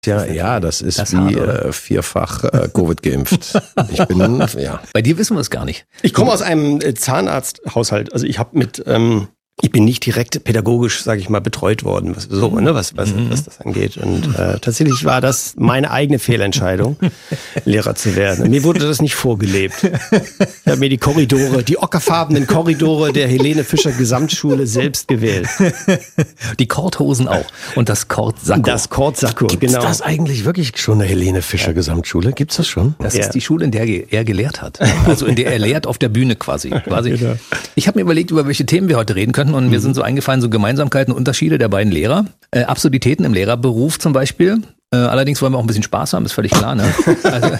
Ja, das ist das wie vierfach Covid geimpft. Ich bin, ja. Bei dir wissen wir es gar nicht. Ich komme aus einem Zahnarzthaushalt. Also ich habe ich bin nicht direkt pädagogisch, sage ich mal, betreut worden, was das angeht. Und tatsächlich war das meine eigene Fehlentscheidung, Lehrer zu werden. Mir wurde das nicht vorgelebt. Ich habe mir die ockerfarbenen Korridore der Helene Fischer Gesamtschule selbst gewählt. Die Korthosen auch. Und das Kortsacko. Das Kortsacko, genau. Gibt's das eigentlich wirklich schon, eine Helene Fischer Gesamtschule? Gibt's das schon? Das ist die Schule, in der er gelehrt hat. Also in der er lehrt auf der Bühne quasi. Genau. Ich habe mir überlegt, über welche Themen wir heute reden könnten. Und mir sind so eingefallen, so Gemeinsamkeiten, Unterschiede der beiden Lehrer. Absurditäten im Lehrerberuf zum Beispiel. Allerdings wollen wir auch ein bisschen Spaß haben, ist völlig klar. Ne? Also,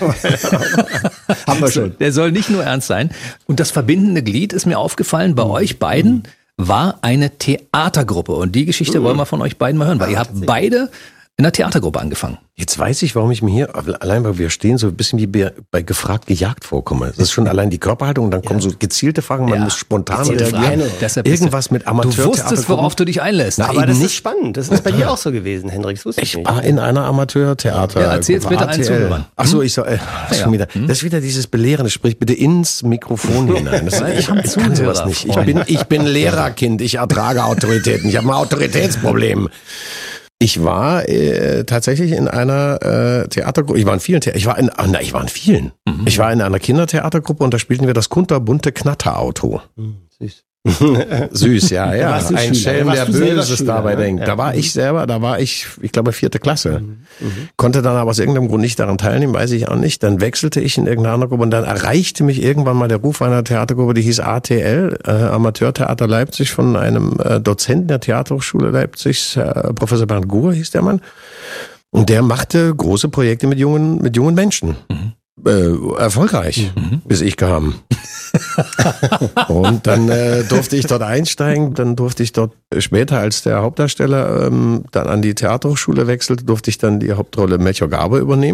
haben wir schon. Der soll nicht nur ernst sein. Und das verbindende Glied ist mir aufgefallen, bei euch beiden war eine Theatergruppe. Und die Geschichte wollen wir von euch beiden mal hören, weil ihr habt beide in der Theatergruppe angefangen. Jetzt weiß ich, warum ich mir hier, allein weil wir stehen, so ein bisschen wie bei gefragt, gejagt vorkomme. Das ist schon allein die Körperhaltung und dann kommen so gezielte Fragen, man muss spontan reagieren. Irgendwas mit Amateurtheater. Du wusstest, worauf du dich einlässt. Na, aber das ist spannend. Das ist bei dir auch so gewesen, Hendrik. Das wusste ich nicht. War in einer Amateurtheater. Ja, erzähl's bitte allen Zuhörern. Ach so, schon wieder. Das ist wieder dieses Belehrende. Sprich bitte ins Mikrofon hinein. Ich kann sowas nicht. Ich bin Lehrerkind. Ich ertrage Autoritäten. Ich habe ein Autoritätsproblem. Ich war tatsächlich in einer Theatergruppe. Ich war in vielen. Ich war in einer Kindertheatergruppe und da spielten wir das kunterbunte Knatterauto. Süß. Süß, ja. Ein Schelm, der Böses dabei denkt. Da war ich, glaube 4. Klasse. Konnte dann aber aus irgendeinem Grund nicht daran teilnehmen, weiß ich auch nicht. Dann wechselte ich in irgendeine andere Gruppe und dann erreichte mich irgendwann mal der Ruf einer Theatergruppe, die hieß ATL, Amateurtheater Leipzig, von einem Dozenten der Theaterhochschule Leipzigs, Professor Bernd Guhr hieß der Mann. Und der machte große Projekte mit jungen Menschen. Erfolgreich, bis ich kam. Und dann durfte ich dort einsteigen, dann durfte ich dort später als der Hauptdarsteller dann an die Theaterhochschule wechselte, durfte ich dann die Hauptrolle Melchior Garbe übernehmen.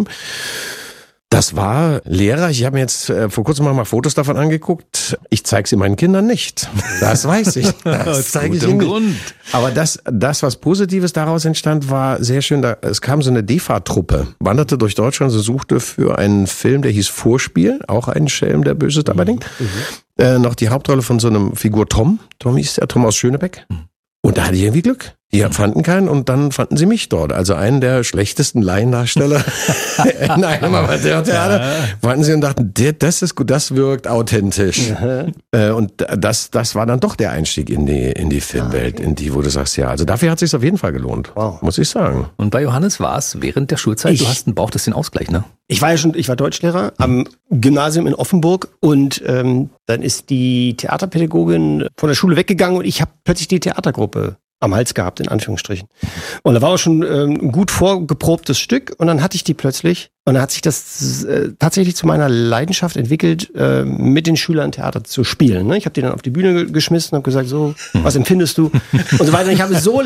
Das war lehrreich. Ich habe mir jetzt vor kurzem mal Fotos davon angeguckt. Ich zeige sie meinen Kindern nicht. Das weiß ich. Das zeige ich ihnen nicht. Aber das, was Positives daraus entstand, war sehr schön. Es kam so eine DEFA-Truppe, wanderte durch Deutschland, sie suchte für einen Film, der hieß Vorspiel, auch ein Schelm, der Böses dabei denkt, noch die Hauptrolle von so einem Figur Tom. Tom hieß der, Tom aus Schönebeck. Und da hatte ich irgendwie Glück. Die fanden keinen und dann fanden sie mich dort. Also einen der schlechtesten Laiendarsteller in einem Amateurtheater. Fanden sie und dachten, das ist gut, das wirkt authentisch. Und das war dann doch der Einstieg in die Filmwelt, in die, wo du sagst, ja, also dafür hat es sich auf jeden Fall gelohnt, muss ich sagen. Und bei Johannes war es während der Schulzeit, du brauchtest den Ausgleich, ne? Ich war Deutschlehrer am Gymnasium in Offenburg und dann ist die Theaterpädagogin von der Schule weggegangen und ich habe plötzlich die Theatergruppe am Hals gehabt, in Anführungsstrichen. Und da war auch schon ein gut vorgeprobtes Stück und dann hatte ich die plötzlich und dann hat sich das tatsächlich zu meiner Leidenschaft entwickelt, mit den Schülern Theater zu spielen. Ne? Ich habe die dann auf die Bühne geschmissen und habe gesagt, so, was empfindest du? Und so weiter. Ich habe so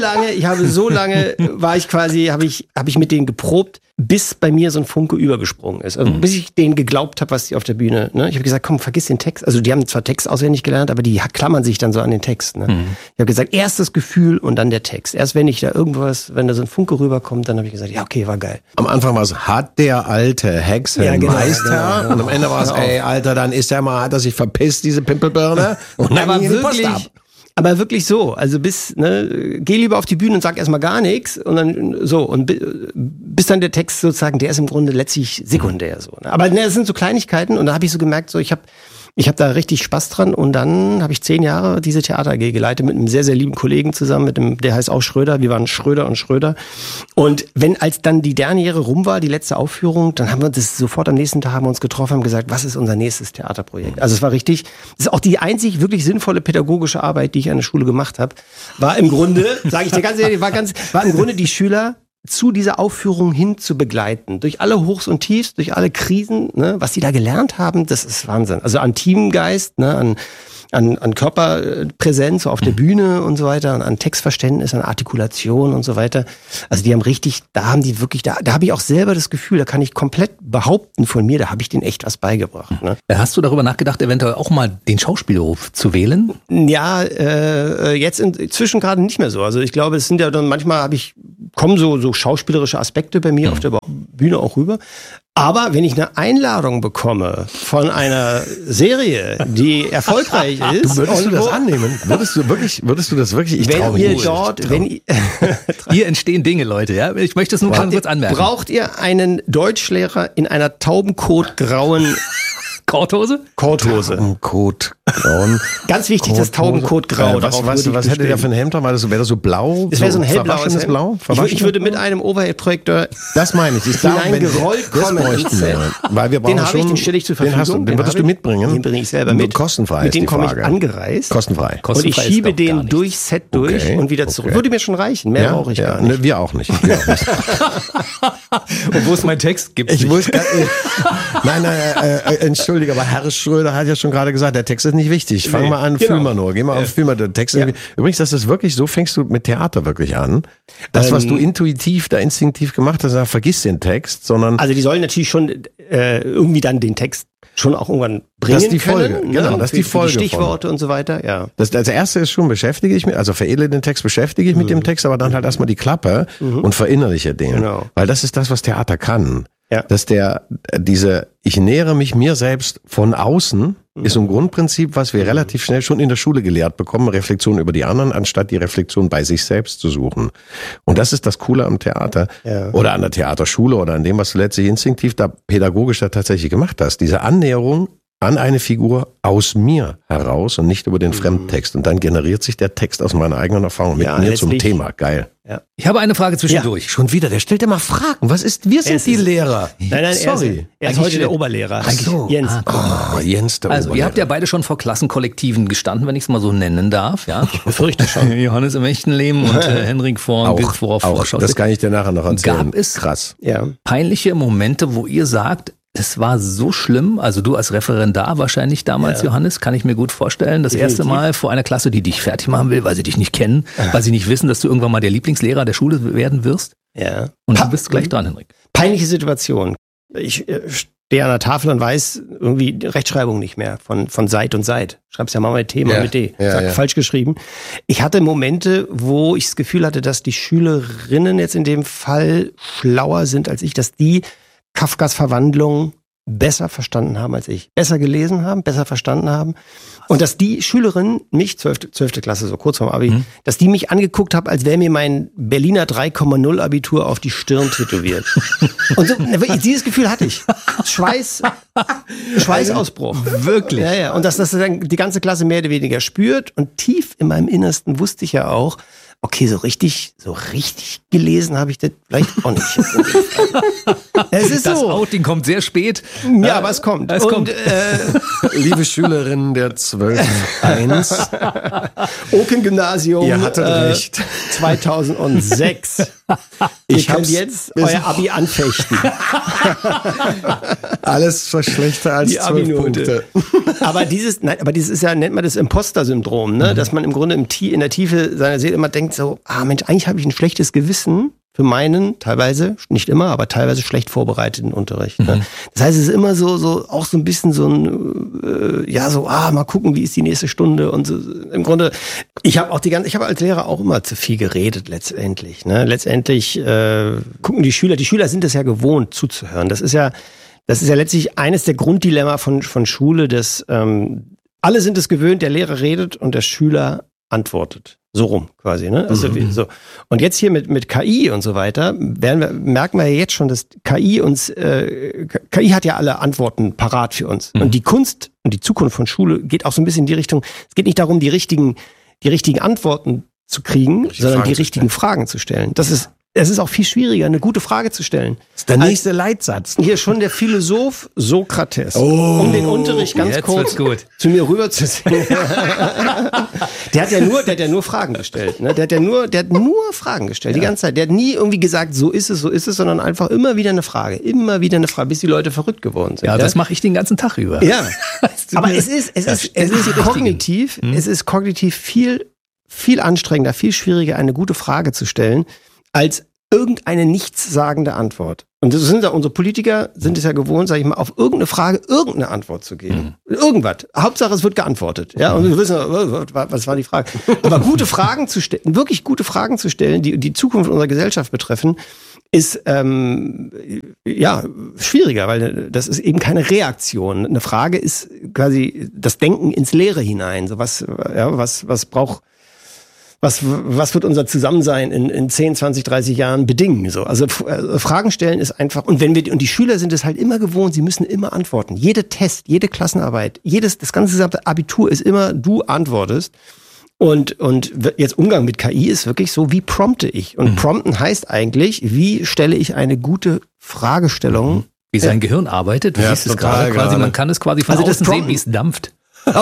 lange habe ich mit denen geprobt, bis bei mir so ein Funke übergesprungen ist. Also bis ich denen geglaubt habe, was die auf der Bühne, ne? Ich habe gesagt, komm, vergiss den Text. Also die haben zwar Text auswendig gelernt, aber die klammern sich dann so an den Text. Ne? Ich habe gesagt, erst das Gefühl und dann der Text. Erst wenn wenn da so ein Funke rüberkommt, dann habe ich gesagt, ja, okay, war geil. Am Anfang war es, hat der alte Hexenmeister. Genau. Und am Ende war es, ey, Alter, dann hat er sich verpisst, diese Pimpelbirne. Und dann ging die Post ab. Aber wirklich so, also geh lieber auf die Bühne und sag erstmal gar nichts und dann so und bis dann der Text sozusagen, der ist im Grunde letztlich sekundär so. Ne? Aber das sind so Kleinigkeiten und da habe ich so gemerkt, so ich habe da richtig Spaß dran und dann habe ich 10 Jahre diese Theater AG geleitet mit einem sehr, sehr lieben Kollegen zusammen, der heißt auch Schröder, wir waren Schröder und Schröder und als dann die Derniere rum war, die letzte Aufführung, dann haben wir das sofort am nächsten Tag haben wir uns getroffen, haben gesagt, was ist unser nächstes Theaterprojekt? Also es war richtig, das ist auch die einzig wirklich sinnvolle pädagogische Arbeit, die ich an der Schule gemacht habe, war im Grunde, sage ich dir ganz ehrlich, war im Grunde die Schüler zu dieser Aufführung hin zu begleiten. Durch alle Hochs und Tiefs, durch alle Krisen, ne, was die da gelernt haben, das ist Wahnsinn. Also an Teamgeist, ne, an Körperpräsenz auf der Bühne und so weiter, und an Textverständnis, an Artikulation und so weiter. Also die haben richtig, da habe ich auch selber das Gefühl, da kann ich komplett behaupten von mir, da habe ich denen echt was beigebracht. Ne? Hast du darüber nachgedacht, eventuell auch mal den Schauspielberuf zu wählen? Ja, jetzt inzwischen gerade nicht mehr so. Also ich glaube, es sind ja dann manchmal kommen so schauspielerische Aspekte bei mir auf der Bühne auch rüber. Aber wenn ich eine Einladung bekomme von einer Serie, die erfolgreich ist, würdest du das annehmen? Würdest du das wirklich? Ich traue mich nicht. Hier entstehen Dinge, Leute. Ja, ich möchte es nur kurz anmerken. Braucht ihr einen Deutschlehrer in einer taubenkotgrauen Korthose? Korthose. Taubenkotgrauen. Ganz wichtig, das Taubenkotgrau. Was hätte der für ein Hemd? Wäre das so blau? Es wäre so ein hellblaues Hemd. Blau? Ich würde mit einem Overhead-Projektor das meine ich. hineingerollt kommen. Weil wir brauchen den stelle ich zur Verfügung. Den würdest du mitbringen? Den bringe ich selber mit. Kostenfrei mit dem komme ich angereist. Kostenfrei. Und ich schiebe den durch Set durch und wieder zurück. Würde mir schon reichen. Mehr brauche ich gar nicht. Wir auch nicht. Und wo ist mein Text? Nein, entschuldige, aber Herr Schröder hat ja schon gerade gesagt, der Text ist nicht wichtig. Fang mal an, fühl mal nur. Geh mal auf, fühl mal den Text. Übrigens, das ist wirklich, so fängst du mit Theater wirklich an. Das, was du instinktiv gemacht hast, vergiss den Text, sondern... Also die sollen natürlich schon irgendwie dann den Text schon auch irgendwann bringen das ist die Folge, können. Genau, das ist die Folge. Die Stichworte und so weiter, ja. Das erste ist schon, beschäftige ich mich, also veredle den Text, beschäftige ich mit dem Text, aber dann halt erstmal die Klappe und verinnerliche den. Genau. Weil das ist das, was Theater kann. Ja. Dass ich nähere mich mir selbst von außen, ist ein Grundprinzip, was wir relativ schnell schon in der Schule gelehrt bekommen, Reflexion über die anderen, anstatt die Reflexion bei sich selbst zu suchen. Und das ist das Coole am Theater oder an der Theaterschule oder an dem, was du letztlich instinktiv pädagogisch tatsächlich gemacht hast. Diese Annäherung an eine Figur aus mir heraus und nicht über den Fremdtext. Und dann generiert sich der Text aus meiner eigenen Erfahrung mit mir zum Thema. Geil. Ja. Ich habe eine Frage zwischendurch. Schon wieder, der stellt immer Fragen. Wir sind die Lehrer. Nein, sorry. Er ist heute der Oberlehrer. So. Jens. Jens, der Also, ihr habt ja beide schon vor Klassenkollektiven gestanden, wenn ich es mal so nennen darf. Ja? Ich befürchte schon. Johannes im echten Leben und Henrik vor auch. Das kann ich dir nachher noch erzählen. Gab es peinliche Momente, wo ihr sagt, es war so schlimm, also du als Referendar wahrscheinlich damals, Johannes, kann ich mir gut vorstellen, das erste Mal vor einer Klasse, die dich fertig machen will, weil sie dich nicht kennen, weil sie nicht wissen, dass du irgendwann mal der Lieblingslehrer der Schule werden wirst. Ja. Und du bist gleich dran, Henrik. Peinliche Situation. Ich stehe an der Tafel und weiß irgendwie Rechtschreibung nicht mehr von Seit und Seit. Schreibst ja mal mein Thema mit D. Falsch geschrieben. Ich hatte Momente, wo ich das Gefühl hatte, dass die Schülerinnen jetzt in dem Fall schlauer sind als ich, dass die Kafkas Verwandlung besser verstanden haben als ich. Besser gelesen haben, besser verstanden haben. Und dass die Schülerin mich, 12. Klasse, so kurz vorm Abi, dass die mich angeguckt hat, als wäre mir mein Berliner 3,0 Abitur auf die Stirn tätowiert. Und so, dieses Gefühl hatte ich. Schweißausbruch. Wirklich? Ja. Und dass das dann die ganze Klasse mehr oder weniger spürt. Und tief in meinem Innersten wusste ich ja auch, okay, so richtig gelesen habe ich das vielleicht auch nicht. Es ist das so. Outing kommt sehr spät. Ja, aber es kommt. Liebe Schülerinnen der 12.1. Oken-Gymnasium. Ihr hattet recht. 2006. Ihr könnt jetzt euer Abi anfechten. Alles schlechter als die 12 Punkte. Aber dieses ist ja, nennt man das Imposter-Syndrom, ne? Dass man im Grunde in der Tiefe seiner Seele immer denkt so, Mensch, eigentlich habe ich ein schlechtes Gewissen für meinen, teilweise, nicht immer, aber teilweise schlecht vorbereiteten Unterricht. Ne? Das heißt, es ist immer so auch so ein bisschen so ein, mal gucken, wie ist die nächste Stunde und so. Im Grunde, ich habe als Lehrer auch immer zu viel geredet letztendlich. Ne? Letztendlich gucken die Schüler sind es ja gewohnt zuzuhören. Das ist ja letztlich eines der Grunddilemma von Schule, dass alle sind es gewöhnt, der Lehrer redet und der Schüler antwortet. So rum quasi, ne? Also so. Und jetzt hier mit KI und so weiter merken wir ja jetzt schon, dass KI hat ja alle Antworten parat für uns. Und die Kunst und die Zukunft von Schule geht auch so ein bisschen in die Richtung, es geht nicht darum, die richtigen Antworten zu kriegen, sondern die richtigen Fragen zu stellen. Das ist es ist auch viel schwieriger, eine gute Frage zu stellen. Das ist der nächste Leitsatz. Hier schon der Philosoph Sokrates, um den Unterricht ganz kurz zu mir rüberzuziehen. Der hat ja nur Fragen gestellt. Ne? Der hat nur Fragen gestellt, die ganze Zeit. Der hat nie irgendwie gesagt, so ist es, sondern einfach immer wieder eine Frage, bis die Leute verrückt geworden sind. Ja, das mache ich den ganzen Tag über. Ja, aber es ist kognitiv viel anstrengender, viel schwieriger, eine gute Frage zu stellen, als irgendeine nichtssagende Antwort. Und das sind ja unsere Politiker, sind es ja gewohnt, sag ich mal, auf irgendeine Frage irgendeine Antwort zu geben. Irgendwas. Hauptsache, es wird geantwortet. Ja, und wir wissen, was war die Frage? Aber gute Fragen zu stellen, wirklich gute Fragen zu stellen, die die Zukunft unserer Gesellschaft betreffen, ist schwieriger, weil das ist eben keine Reaktion. Eine Frage ist quasi das Denken ins Leere hinein. So was wird unser Zusammensein in 10, 20, 30 Jahren bedingen? So, also Fragen stellen ist einfach, und die Schüler sind es halt immer gewohnt, sie müssen immer antworten. Jede Test, jede Klassenarbeit, das ganze gesamte Abitur ist immer, du antwortest. Und jetzt Umgang mit KI ist wirklich so, wie prompte ich? Und prompten heißt eigentlich, wie stelle ich eine gute Fragestellung? Wie sein Gehirn arbeitet, wie ist es gerade quasi, man kann es quasi von außen sehen, wie es dampft.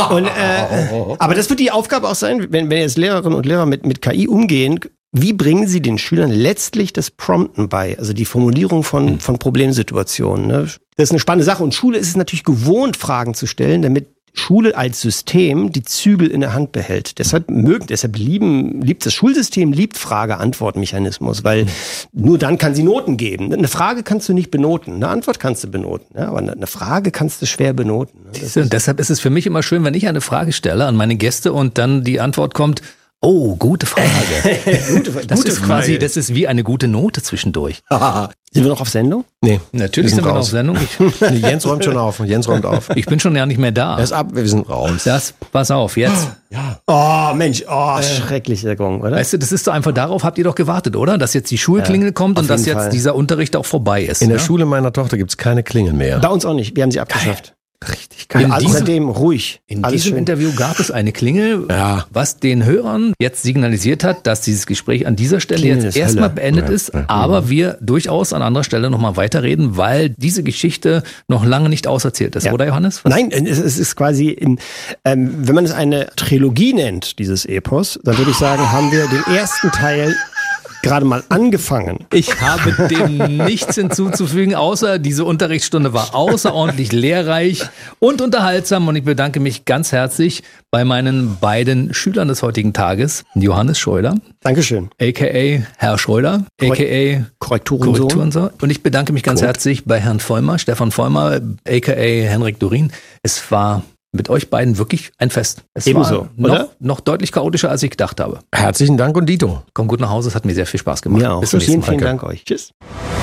Aber das wird die Aufgabe auch sein, wenn jetzt Lehrerinnen und Lehrer mit KI umgehen, wie bringen sie den Schülern letztlich das Prompten bei, also die Formulierung von Problemsituationen. Ne? Das ist eine spannende Sache und Schule ist es natürlich gewohnt, Fragen zu stellen, damit Schule als System die Zügel in der Hand behält. Deshalb liebt das Schulsystem, Frage-Antwort-Mechanismus, weil nur dann kann sie Noten geben. Eine Frage kannst du nicht benoten, eine Antwort kannst du benoten, ja, aber eine Frage kannst du schwer benoten. Deshalb ist es für mich immer schön, wenn ich eine Frage stelle an meine Gäste und dann die Antwort kommt, oh, gute Frage. Das ist wie eine gute Note zwischendurch. Sind wir noch auf Sendung? Nee. Natürlich sind wir noch auf Sendung. Jens räumt schon auf. Ich bin schon ja nicht mehr da. Er ist ab, wir sind raus. Pass auf, jetzt. Ja. Oh, Mensch, schrecklicher Gong, oder? Weißt du, das ist so einfach, darauf habt ihr doch gewartet, oder? Dass jetzt die Schulklingel kommt und dass jetzt dieser Unterricht auch vorbei ist. In der Schule meiner Tochter gibt's keine Klingel mehr. Bei uns auch nicht, wir haben sie abgeschafft. Richtig geil. Seitdem ruhig. In diesem Interview gab es eine Klingel, was den Hörern jetzt signalisiert hat, dass dieses Gespräch an dieser Stelle jetzt erstmal beendet ist, aber wir durchaus an anderer Stelle nochmal weiterreden, weil diese Geschichte noch lange nicht auserzählt ist, oder Johannes? Nein, es ist quasi, wenn man es eine Trilogie nennt, dieses Epos, dann würde ich sagen, haben wir den ersten Teil gerade mal angefangen. Ich habe dem nichts hinzuzufügen, außer diese Unterrichtsstunde war außerordentlich lehrreich und unterhaltsam und ich bedanke mich ganz herzlich bei meinen beiden Schülern des heutigen Tages, Johannes Schröder. Dankeschön. A.k.a. Herr Schröder, a.k.a. Korrekturensohn. Und ich bedanke mich ganz herzlich bei Herrn Vollmer, Stefan Vollmer, a.k.a. Henrik Dorin. Es war mit euch beiden wirklich ein Fest. Es Ebenso, war noch deutlich chaotischer, als ich gedacht habe. Herzlichen Dank und Dito. Komm gut nach Hause, es hat mir sehr viel Spaß gemacht. Ja, bis zum nächsten Mal. Vielen Dank euch. Tschüss.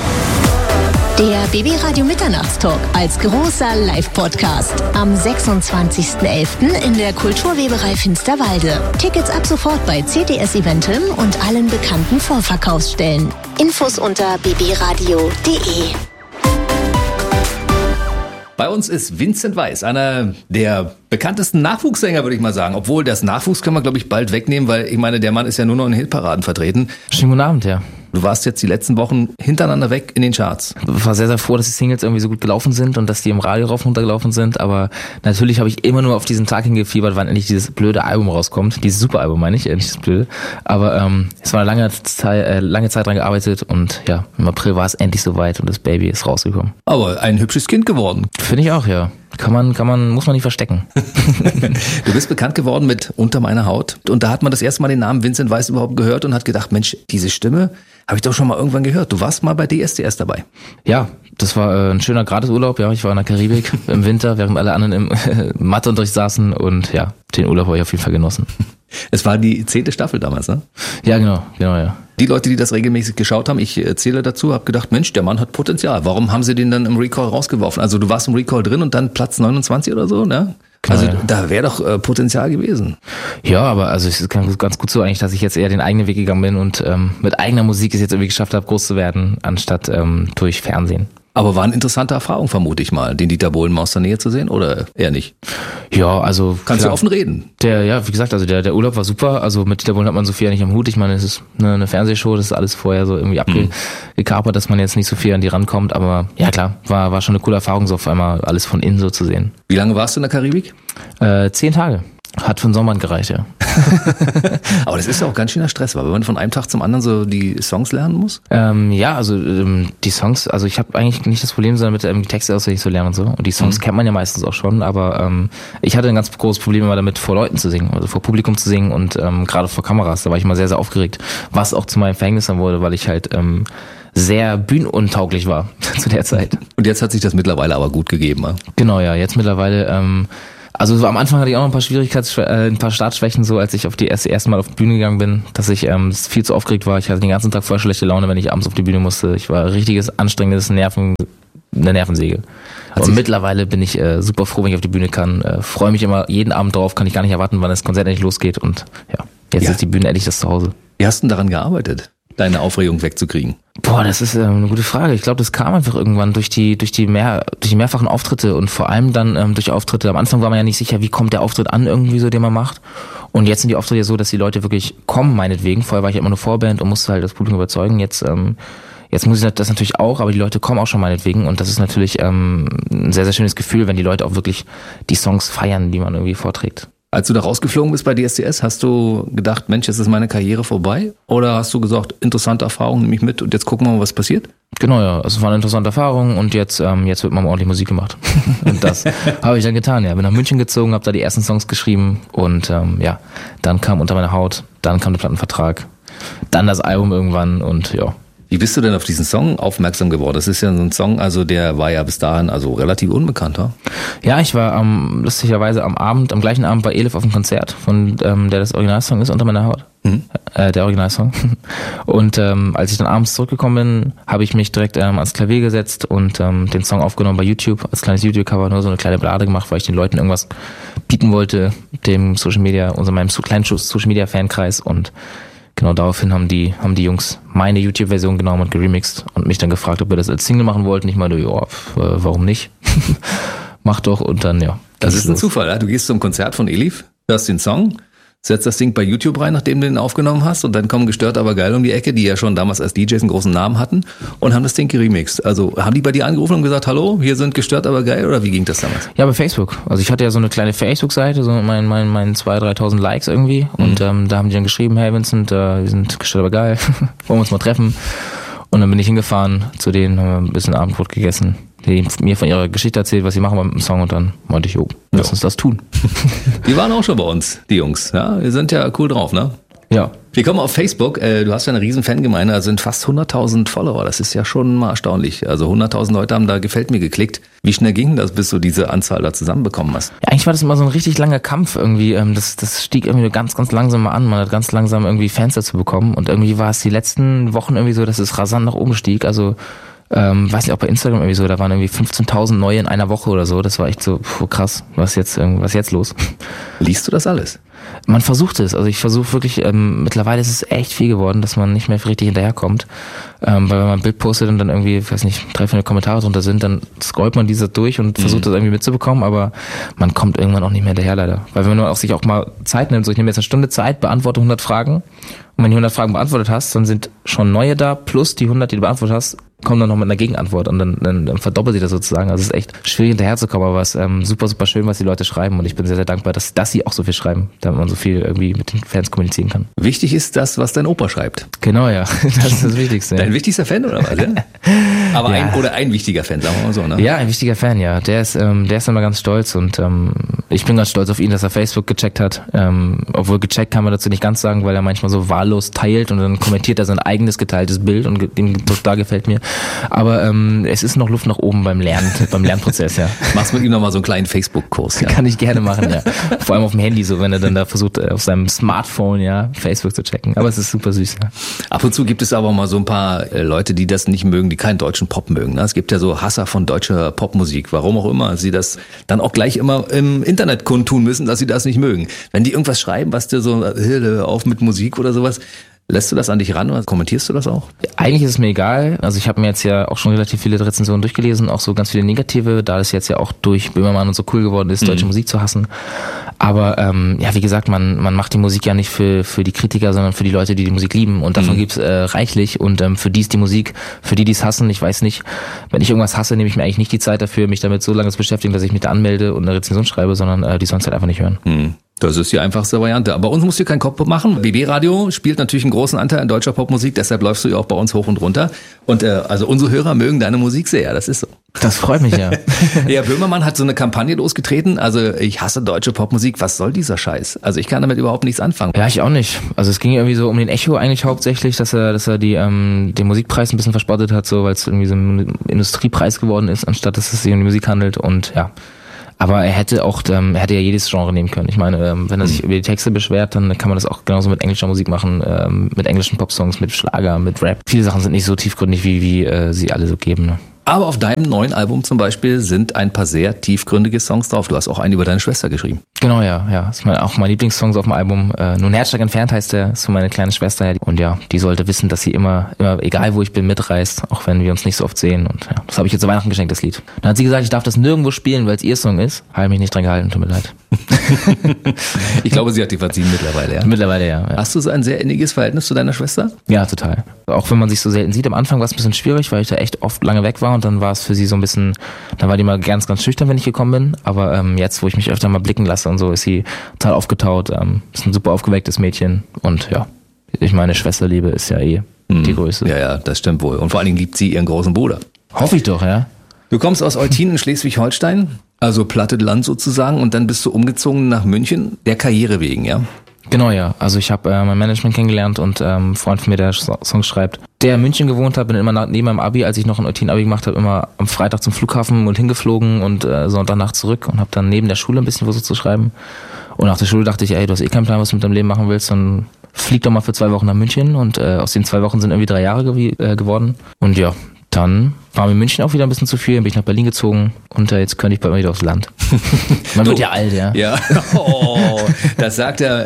Der BB Radio Mitternachtstalk als großer Live-Podcast am 26.11. in der Kulturweberei Finsterwalde. Tickets ab sofort bei CTS Eventim und allen bekannten Vorverkaufsstellen. Infos unter bbradio.de. Bei uns ist Vincent Weiss, einer der bekanntesten Nachwuchssänger, würde ich mal sagen. Obwohl, das Nachwuchs können wir, glaube ich, bald wegnehmen, weil ich meine, der Mann ist ja nur noch in Hitparaden vertreten. Schönen guten Abend, ja. Du warst jetzt die letzten Wochen hintereinander weg in den Charts. Ich war sehr, sehr froh, dass die Singles irgendwie so gut gelaufen sind und dass die im Radio rauf und runter gelaufen sind. Aber natürlich habe ich immer nur auf diesen Tag hingefiebert, wann endlich dieses blöde Album rauskommt. Dieses super Album meine ich, nicht das blöde. Aber es war eine lange Zeit dran gearbeitet und ja, im April war es endlich soweit und das Baby ist rausgekommen. Aber ein hübsches Kind geworden. Finde ich auch, ja. Muss man nicht verstecken. Du bist bekannt geworden mit Unter meiner Haut. Und da hat man das erste Mal den Namen Vincent Weiss überhaupt gehört und hat gedacht, Mensch, diese Stimme habe ich doch schon mal irgendwann gehört. Du warst mal bei DSDS dabei. Ja, das war ein schöner Gratisurlaub. Ja, ich war in der Karibik im Winter, während alle anderen im Matheunterricht saßen. Und ja, den Urlaub habe ich auf jeden Fall genossen. Es war die 10. Staffel damals, ne? Ja, genau, ja. Die Leute, die das regelmäßig geschaut haben, ich zähle dazu, habe gedacht, Mensch, der Mann hat Potenzial. Warum haben sie den dann im Recall rausgeworfen? Also du warst im Recall drin und dann Platz 29 oder so, ne? Also da wäre doch Potenzial gewesen. Ja, aber also es ist ganz gut so eigentlich, dass ich jetzt eher den eigenen Weg gegangen bin und mit eigener Musik es jetzt irgendwie geschafft habe, groß zu werden, anstatt durch Fernsehen. Aber war eine interessante Erfahrung, vermute ich mal, den Dieter Bohlen mal aus der Nähe zu sehen, oder eher nicht? Ja, also Kannst du offen reden? Wie gesagt, also der Urlaub war super. Also mit Dieter Bohlen hat man so viel ja nicht am Hut. Ich meine, es ist eine Fernsehshow, das ist alles vorher so irgendwie abgekapert, dass man jetzt nicht so viel an die rankommt. Aber ja klar, war schon eine coole Erfahrung, so auf einmal alles von innen so zu sehen. Wie lange warst du in der Karibik? 10 Tage. Hat für den Sommer gereicht, ja. Aber das ist ja auch ganz schöner Stress, weil man von einem Tag zum anderen so die Songs lernen muss. Die Songs, also ich habe eigentlich nicht das Problem, sondern mit die Texte auswendig zu lernen und so. Und die Songs kennt man ja meistens auch schon, aber ich hatte ein ganz großes Problem immer damit, vor Leuten zu singen, also vor Publikum zu singen und gerade vor Kameras, da war ich immer sehr, sehr aufgeregt. Was auch zu meinem Verhängnis dann wurde, weil ich halt sehr bühnenuntauglich war zu der Zeit. Und jetzt hat sich das mittlerweile aber gut gegeben, ne? Genau, ja, jetzt mittlerweile... Also am Anfang hatte ich auch noch ein paar Startschwächen, so als ich auf die erste Mal auf die Bühne gegangen bin, dass ich viel zu aufgeregt war. Ich hatte den ganzen Tag voll schlechte Laune, wenn ich abends auf die Bühne musste. Ich war richtiges, anstrengendes eine Nervensäge. Und mittlerweile bin ich super froh, wenn ich auf die Bühne kann. Freue mich immer jeden Abend drauf, kann ich gar nicht erwarten, wann das Konzert endlich losgeht. Und ja, jetzt ist die Bühne endlich das Zuhause. Wie hast du denn daran gearbeitet, deine Aufregung wegzukriegen? Boah, das ist eine gute Frage. Ich glaube, das kam einfach irgendwann durch die mehrfachen Auftritte und vor allem dann durch Auftritte. Am Anfang war man ja nicht sicher, wie kommt der Auftritt an irgendwie so, den man macht. Und jetzt sind die Auftritte ja so, dass die Leute wirklich kommen, meinetwegen. Vorher war ich ja immer nur Vorband und musste halt das Publikum überzeugen. Jetzt muss ich das natürlich auch, aber die Leute kommen auch schon meinetwegen. Und das ist natürlich ein sehr, sehr schönes Gefühl, wenn die Leute auch wirklich die Songs feiern, die man irgendwie vorträgt. Als du da rausgeflogen bist bei DSDS, hast du gedacht, Mensch, jetzt ist meine Karriere vorbei? Oder hast du gesagt, interessante Erfahrung, nehme ich mit und jetzt gucken wir mal, was passiert? Genau, ja. Es war eine interessante Erfahrung und jetzt wird mal ordentlich Musik gemacht. Und das habe ich dann getan, ja. Bin nach München gezogen, habe da die ersten Songs geschrieben und dann kam Unter meine Haut, dann kam der Plattenvertrag, dann das Album irgendwann und ja. Wie bist du denn auf diesen Song aufmerksam geworden? Das ist ja so ein Song, also der war ja bis dahin also relativ unbekannt, oder? Ja, ich war lustigerweise am gleichen Abend bei Elif auf dem Konzert, von der das Originalsong ist, Unter meiner Haut. Der Originalsong. Und als ich dann abends zurückgekommen bin, habe ich mich direkt ans Klavier gesetzt und den Song aufgenommen bei YouTube, als kleines YouTube-Cover, nur so eine kleine Ballade gemacht, weil ich den Leuten irgendwas bieten wollte, meinem kleinen Social-Media-Fankreis und genau daraufhin haben die Jungs meine YouTube-Version genommen und geremixed und mich dann gefragt, ob wir das als Single machen wollten. Ich meinte, warum nicht? Mach doch und dann, ja. Das ist ein Zufall, ja? Du gehst zum Konzert von Elif, hörst den Song, setzt das Ding bei YouTube rein, nachdem du den aufgenommen hast und dann kommen Gestört aber geil um die Ecke, die ja schon damals als DJs einen großen Namen hatten und haben das Ding geremixed. Also haben die bei dir angerufen und gesagt, hallo, hier sind Gestört aber geil oder wie ging das damals? Ja, bei Facebook. Also ich hatte ja so eine kleine Facebook-Seite, so mein 2.000, 3.000 Likes irgendwie und da haben die dann geschrieben, hey Vincent, wir sind Gestört aber geil, wollen wir uns mal treffen? Und dann bin ich hingefahren zu denen, haben ein bisschen Abendbrot gegessen. Die mir von ihrer Geschichte erzählt, was sie machen beim Song und dann meinte ich, lass uns das tun. Die waren auch schon bei uns, die Jungs. Ja, wir sind ja cool drauf, ne? Ja. Wir kommen auf Facebook. Du hast ja eine riesen Fangemeinde, da sind fast 100.000 Follower. Das ist ja schon mal erstaunlich. Also 100.000 Leute haben da gefällt mir geklickt. Wie schnell ging das, bis du diese Anzahl da zusammenbekommen hast? Ja, eigentlich war das immer so ein richtig langer Kampf irgendwie. Das stieg irgendwie nur ganz, ganz langsam mal an. Man hat ganz langsam irgendwie Fans dazu bekommen. Und irgendwie war es die letzten Wochen irgendwie so, dass es rasant nach oben stieg. Also weiß nicht, auch bei Instagram irgendwie so, da waren irgendwie 15.000 neue in einer Woche oder so. Das war echt so krass. Was jetzt los? Liest du das alles? Man versucht es. Also ich versuche wirklich, mittlerweile ist es echt viel geworden, dass man nicht mehr richtig hinterherkommt. Weil wenn man ein Bild postet und dann irgendwie, 300 Kommentare drunter sind, dann scrollt man diese durch und versucht das irgendwie mitzubekommen, aber man kommt irgendwann auch nicht mehr hinterher leider. Weil wenn man auch sich auch mal Zeit nimmt, so ich nehme jetzt eine Stunde Zeit, beantworte 100 Fragen und wenn du 100 Fragen beantwortet hast, dann sind schon neue da, plus die 100, die du beantwortet hast, kommen dann noch mit einer Gegenantwort und dann verdoppelt sich das sozusagen. Also es ist echt schwierig hinterherzukommen, aber es ist super, super schön, was die Leute schreiben und ich bin sehr, sehr dankbar, dass sie auch so viel schreiben, damit man so viel irgendwie mit den Fans kommunizieren kann. Wichtig ist das, was dein Opa schreibt. Genau, ja. Das ist das Wichtigste. Dein wichtigster Fan oder was? Ja? Aber ja. ein wichtiger Fan, sagen wir mal so, ne? Ja, ein wichtiger Fan, ja. Der ist immer ganz stolz und ich bin ganz stolz auf ihn, dass er Facebook gecheckt hat. Obwohl gecheckt kann man dazu nicht ganz sagen, weil er manchmal so wahllos teilt und dann kommentiert er sein eigenes geteiltes Bild und dem da gefällt mir. Aber es ist noch Luft nach oben beim Lernprozess, ja. Machst mit ihm nochmal so einen kleinen Facebook-Kurs, ja? Kann ich gerne machen, ja. Vor allem auf dem Handy, so wenn er dann da versucht, auf seinem Smartphone, ja, Facebook zu checken. Aber es ist super süß, ja. Ab und zu gibt es aber mal so ein paar Leute, die das nicht mögen, die keinen deutschen Pop mögen. Ne? Es gibt ja so Hasser von deutscher Popmusik, warum auch immer sie das dann auch gleich immer im Internet kundtun müssen, dass sie das nicht mögen. Wenn die irgendwas schreiben, was dir so, auf mit Musik oder sowas, Lässt du das an dich ran oder kommentierst du das auch? Eigentlich ist es mir egal. Also ich habe mir jetzt ja auch schon relativ viele Rezensionen durchgelesen, auch so ganz viele negative, da es jetzt ja auch durch Böhmermann und so cool geworden ist, deutsche Musik zu hassen. Aber ja, wie gesagt, man macht die Musik ja nicht für die Kritiker, sondern für die Leute, die Musik lieben. Und davon gibt's reichlich. Und für die ist die Musik, für die es hassen, ich weiß nicht, wenn ich irgendwas hasse, nehme ich mir eigentlich nicht die Zeit dafür, mich damit so lange zu beschäftigen, dass ich mich da anmelde und eine Rezension schreibe, sondern die sollen es halt einfach nicht hören. Das ist die einfachste Variante. Aber uns musst du keinen Kopf machen. BB Radio spielt natürlich einen großen Anteil an deutscher Popmusik, deshalb läufst du ja auch bei uns hoch und runter. Und also unsere Hörer mögen deine Musik sehr, das ist so. Das freut mich, ja. Ja, Böhmermann hat so eine Kampagne losgetreten, also ich hasse deutsche Popmusik, was soll dieser Scheiß? Also ich kann damit überhaupt nichts anfangen. Ja, ich auch nicht. Also es ging irgendwie so um den Echo eigentlich hauptsächlich, dass er den Musikpreis ein bisschen verspottet hat, so weil es irgendwie so ein Industriepreis geworden ist, anstatt dass es sich um die Musik handelt und ja. Aber er hätte ja jedes Genre nehmen können. Ich meine, wenn er sich über die Texte beschwert, dann kann man das auch genauso mit englischer Musik machen, mit englischen Popsongs, mit Schlager, mit Rap. Viele Sachen sind nicht so tiefgründig, wie sie alle so geben, ne? Aber auf deinem neuen Album zum Beispiel sind ein paar sehr tiefgründige Songs drauf. Du hast auch einen über deine Schwester geschrieben. Genau, ja. Das ist auch mein Lieblingssong auf dem Album. Nur ein Herzschlag entfernt heißt der, ist so meine kleine Schwester. Und ja, die sollte wissen, dass sie immer, egal wo ich bin, mitreist, auch wenn wir uns nicht so oft sehen. Und ja, das habe ich ihr zu Weihnachten geschenkt, das Lied. Dann hat sie gesagt, ich darf das nirgendwo spielen, weil es ihr Song ist. Habe mich nicht dran gehalten, tut mir leid. Ich glaube, sie hat die verziehen mittlerweile, ja. Mittlerweile, ja. Hast du so ein sehr inniges Verhältnis zu deiner Schwester? Ja, total. Auch wenn man sich so selten sieht. Am Anfang war es ein bisschen schwierig, weil ich da echt oft lange weg war und dann war es für sie so ein bisschen, dann war die mal ganz, ganz schüchtern, wenn ich gekommen bin. Aber jetzt, wo ich mich öfter mal blicken lasse und so, ist sie total aufgetaut. Ist ein super aufgewecktes Mädchen und ja, ich meine, Schwesterliebe ist ja die größte. Ja, das stimmt wohl. Und vor allen Dingen liebt sie ihren großen Bruder. Hoffe ich doch, ja. Du kommst aus Eutin in Schleswig-Holstein, also plattes Land sozusagen, und dann bist du umgezogen nach München, der Karriere wegen, ja? Genau, ja. Also ich habe mein Management kennengelernt und ein Freund von mir, der Songs schreibt, der in München gewohnt hat, bin immer neben meinem Abi, als ich noch in Eutin Abi gemacht habe, immer am Freitag zum Flughafen und hingeflogen und Sonntagnacht zurück und habe dann neben der Schule ein bisschen versucht zu schreiben. Und nach der Schule dachte ich, du hast keinen Plan, was du mit deinem Leben machen willst, dann flieg doch mal für 2 Wochen nach München und aus den 2 Wochen sind irgendwie 3 Jahre geworden. Und ja, dann war mir in München auch wieder ein bisschen zu viel, dann bin ich nach Berlin gezogen und jetzt könnte ich bald mal wieder aufs Land. Man wird ja alt, ja. Ja, das sagt der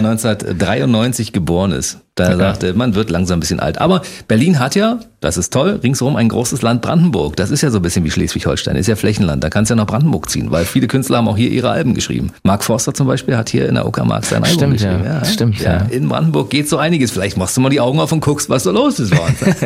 1993 geboren ist. Da sagte, man wird langsam ein bisschen alt. Aber Berlin hat ja, das ist toll, ringsherum ein großes Land Brandenburg. Das ist ja so ein bisschen wie Schleswig-Holstein, ist ja Flächenland. Da kannst du ja nach Brandenburg ziehen, weil viele Künstler haben auch hier ihre Alben geschrieben. Mark Forster zum Beispiel hat hier in der Uckermark sein Album geschrieben. Ja, stimmt, ja. In Brandenburg geht so einiges. Vielleicht machst du mal die Augen auf und guckst, was so los ist.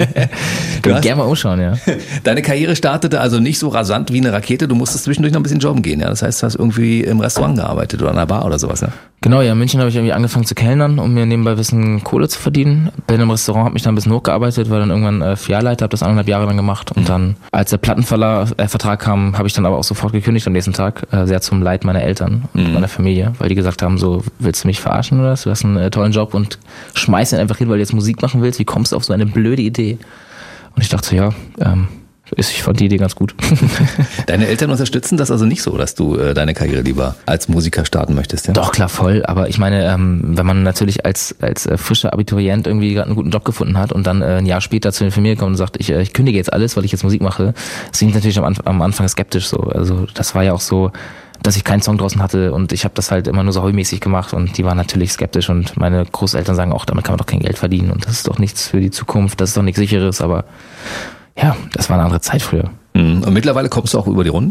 Gerne mal umschauen, ja. Deine Karriere startete also nicht so rasant wie eine Rakete. Du musstest zwischendurch noch ein bisschen jobben gehen. Ja? Das heißt, du hast irgendwie im Restaurant gearbeitet oder an der Bar oder sowas. Ne? Genau, ja. In München habe ich irgendwie angefangen zu kellnern, um mir nebenbei ein bisschen Kohle zu verdienen. Bin im Restaurant, habe mich dann ein bisschen hochgearbeitet, war dann irgendwann Filialleiter, habe das 1,5 Jahre lang gemacht. Und dann, als der Plattenvertrag kam, habe ich dann aber auch sofort gekündigt am nächsten Tag. Sehr zum Leid meiner Eltern und meiner Familie, weil die gesagt haben, so, willst du mich verarschen oder was? Du hast einen tollen Job und schmeißt ihn einfach hin, weil du jetzt Musik machen willst. Wie kommst du auf so eine blöde Idee? Und ich dachte, ja, ich fand die Idee ganz gut. Deine Eltern unterstützen das also nicht so, dass du deine Karriere lieber als Musiker starten möchtest, ja? Doch, klar, voll. Aber ich meine, wenn man natürlich als frischer Abiturient irgendwie gerade einen guten Job gefunden hat und dann ein Jahr später zu den Familien kommt und sagt, ich kündige jetzt alles, weil ich jetzt Musik mache, sind die natürlich am Anfang skeptisch so. Also das war ja auch so, dass ich keinen Song draußen hatte und ich habe das halt immer nur so hobbymäßig gemacht und die waren natürlich skeptisch und meine Großeltern sagen auch, damit kann man doch kein Geld verdienen und das ist doch nichts für die Zukunft, das ist doch nichts Sicheres, aber ja, das war eine andere Zeit früher. Und mittlerweile kommst du auch über die Runden?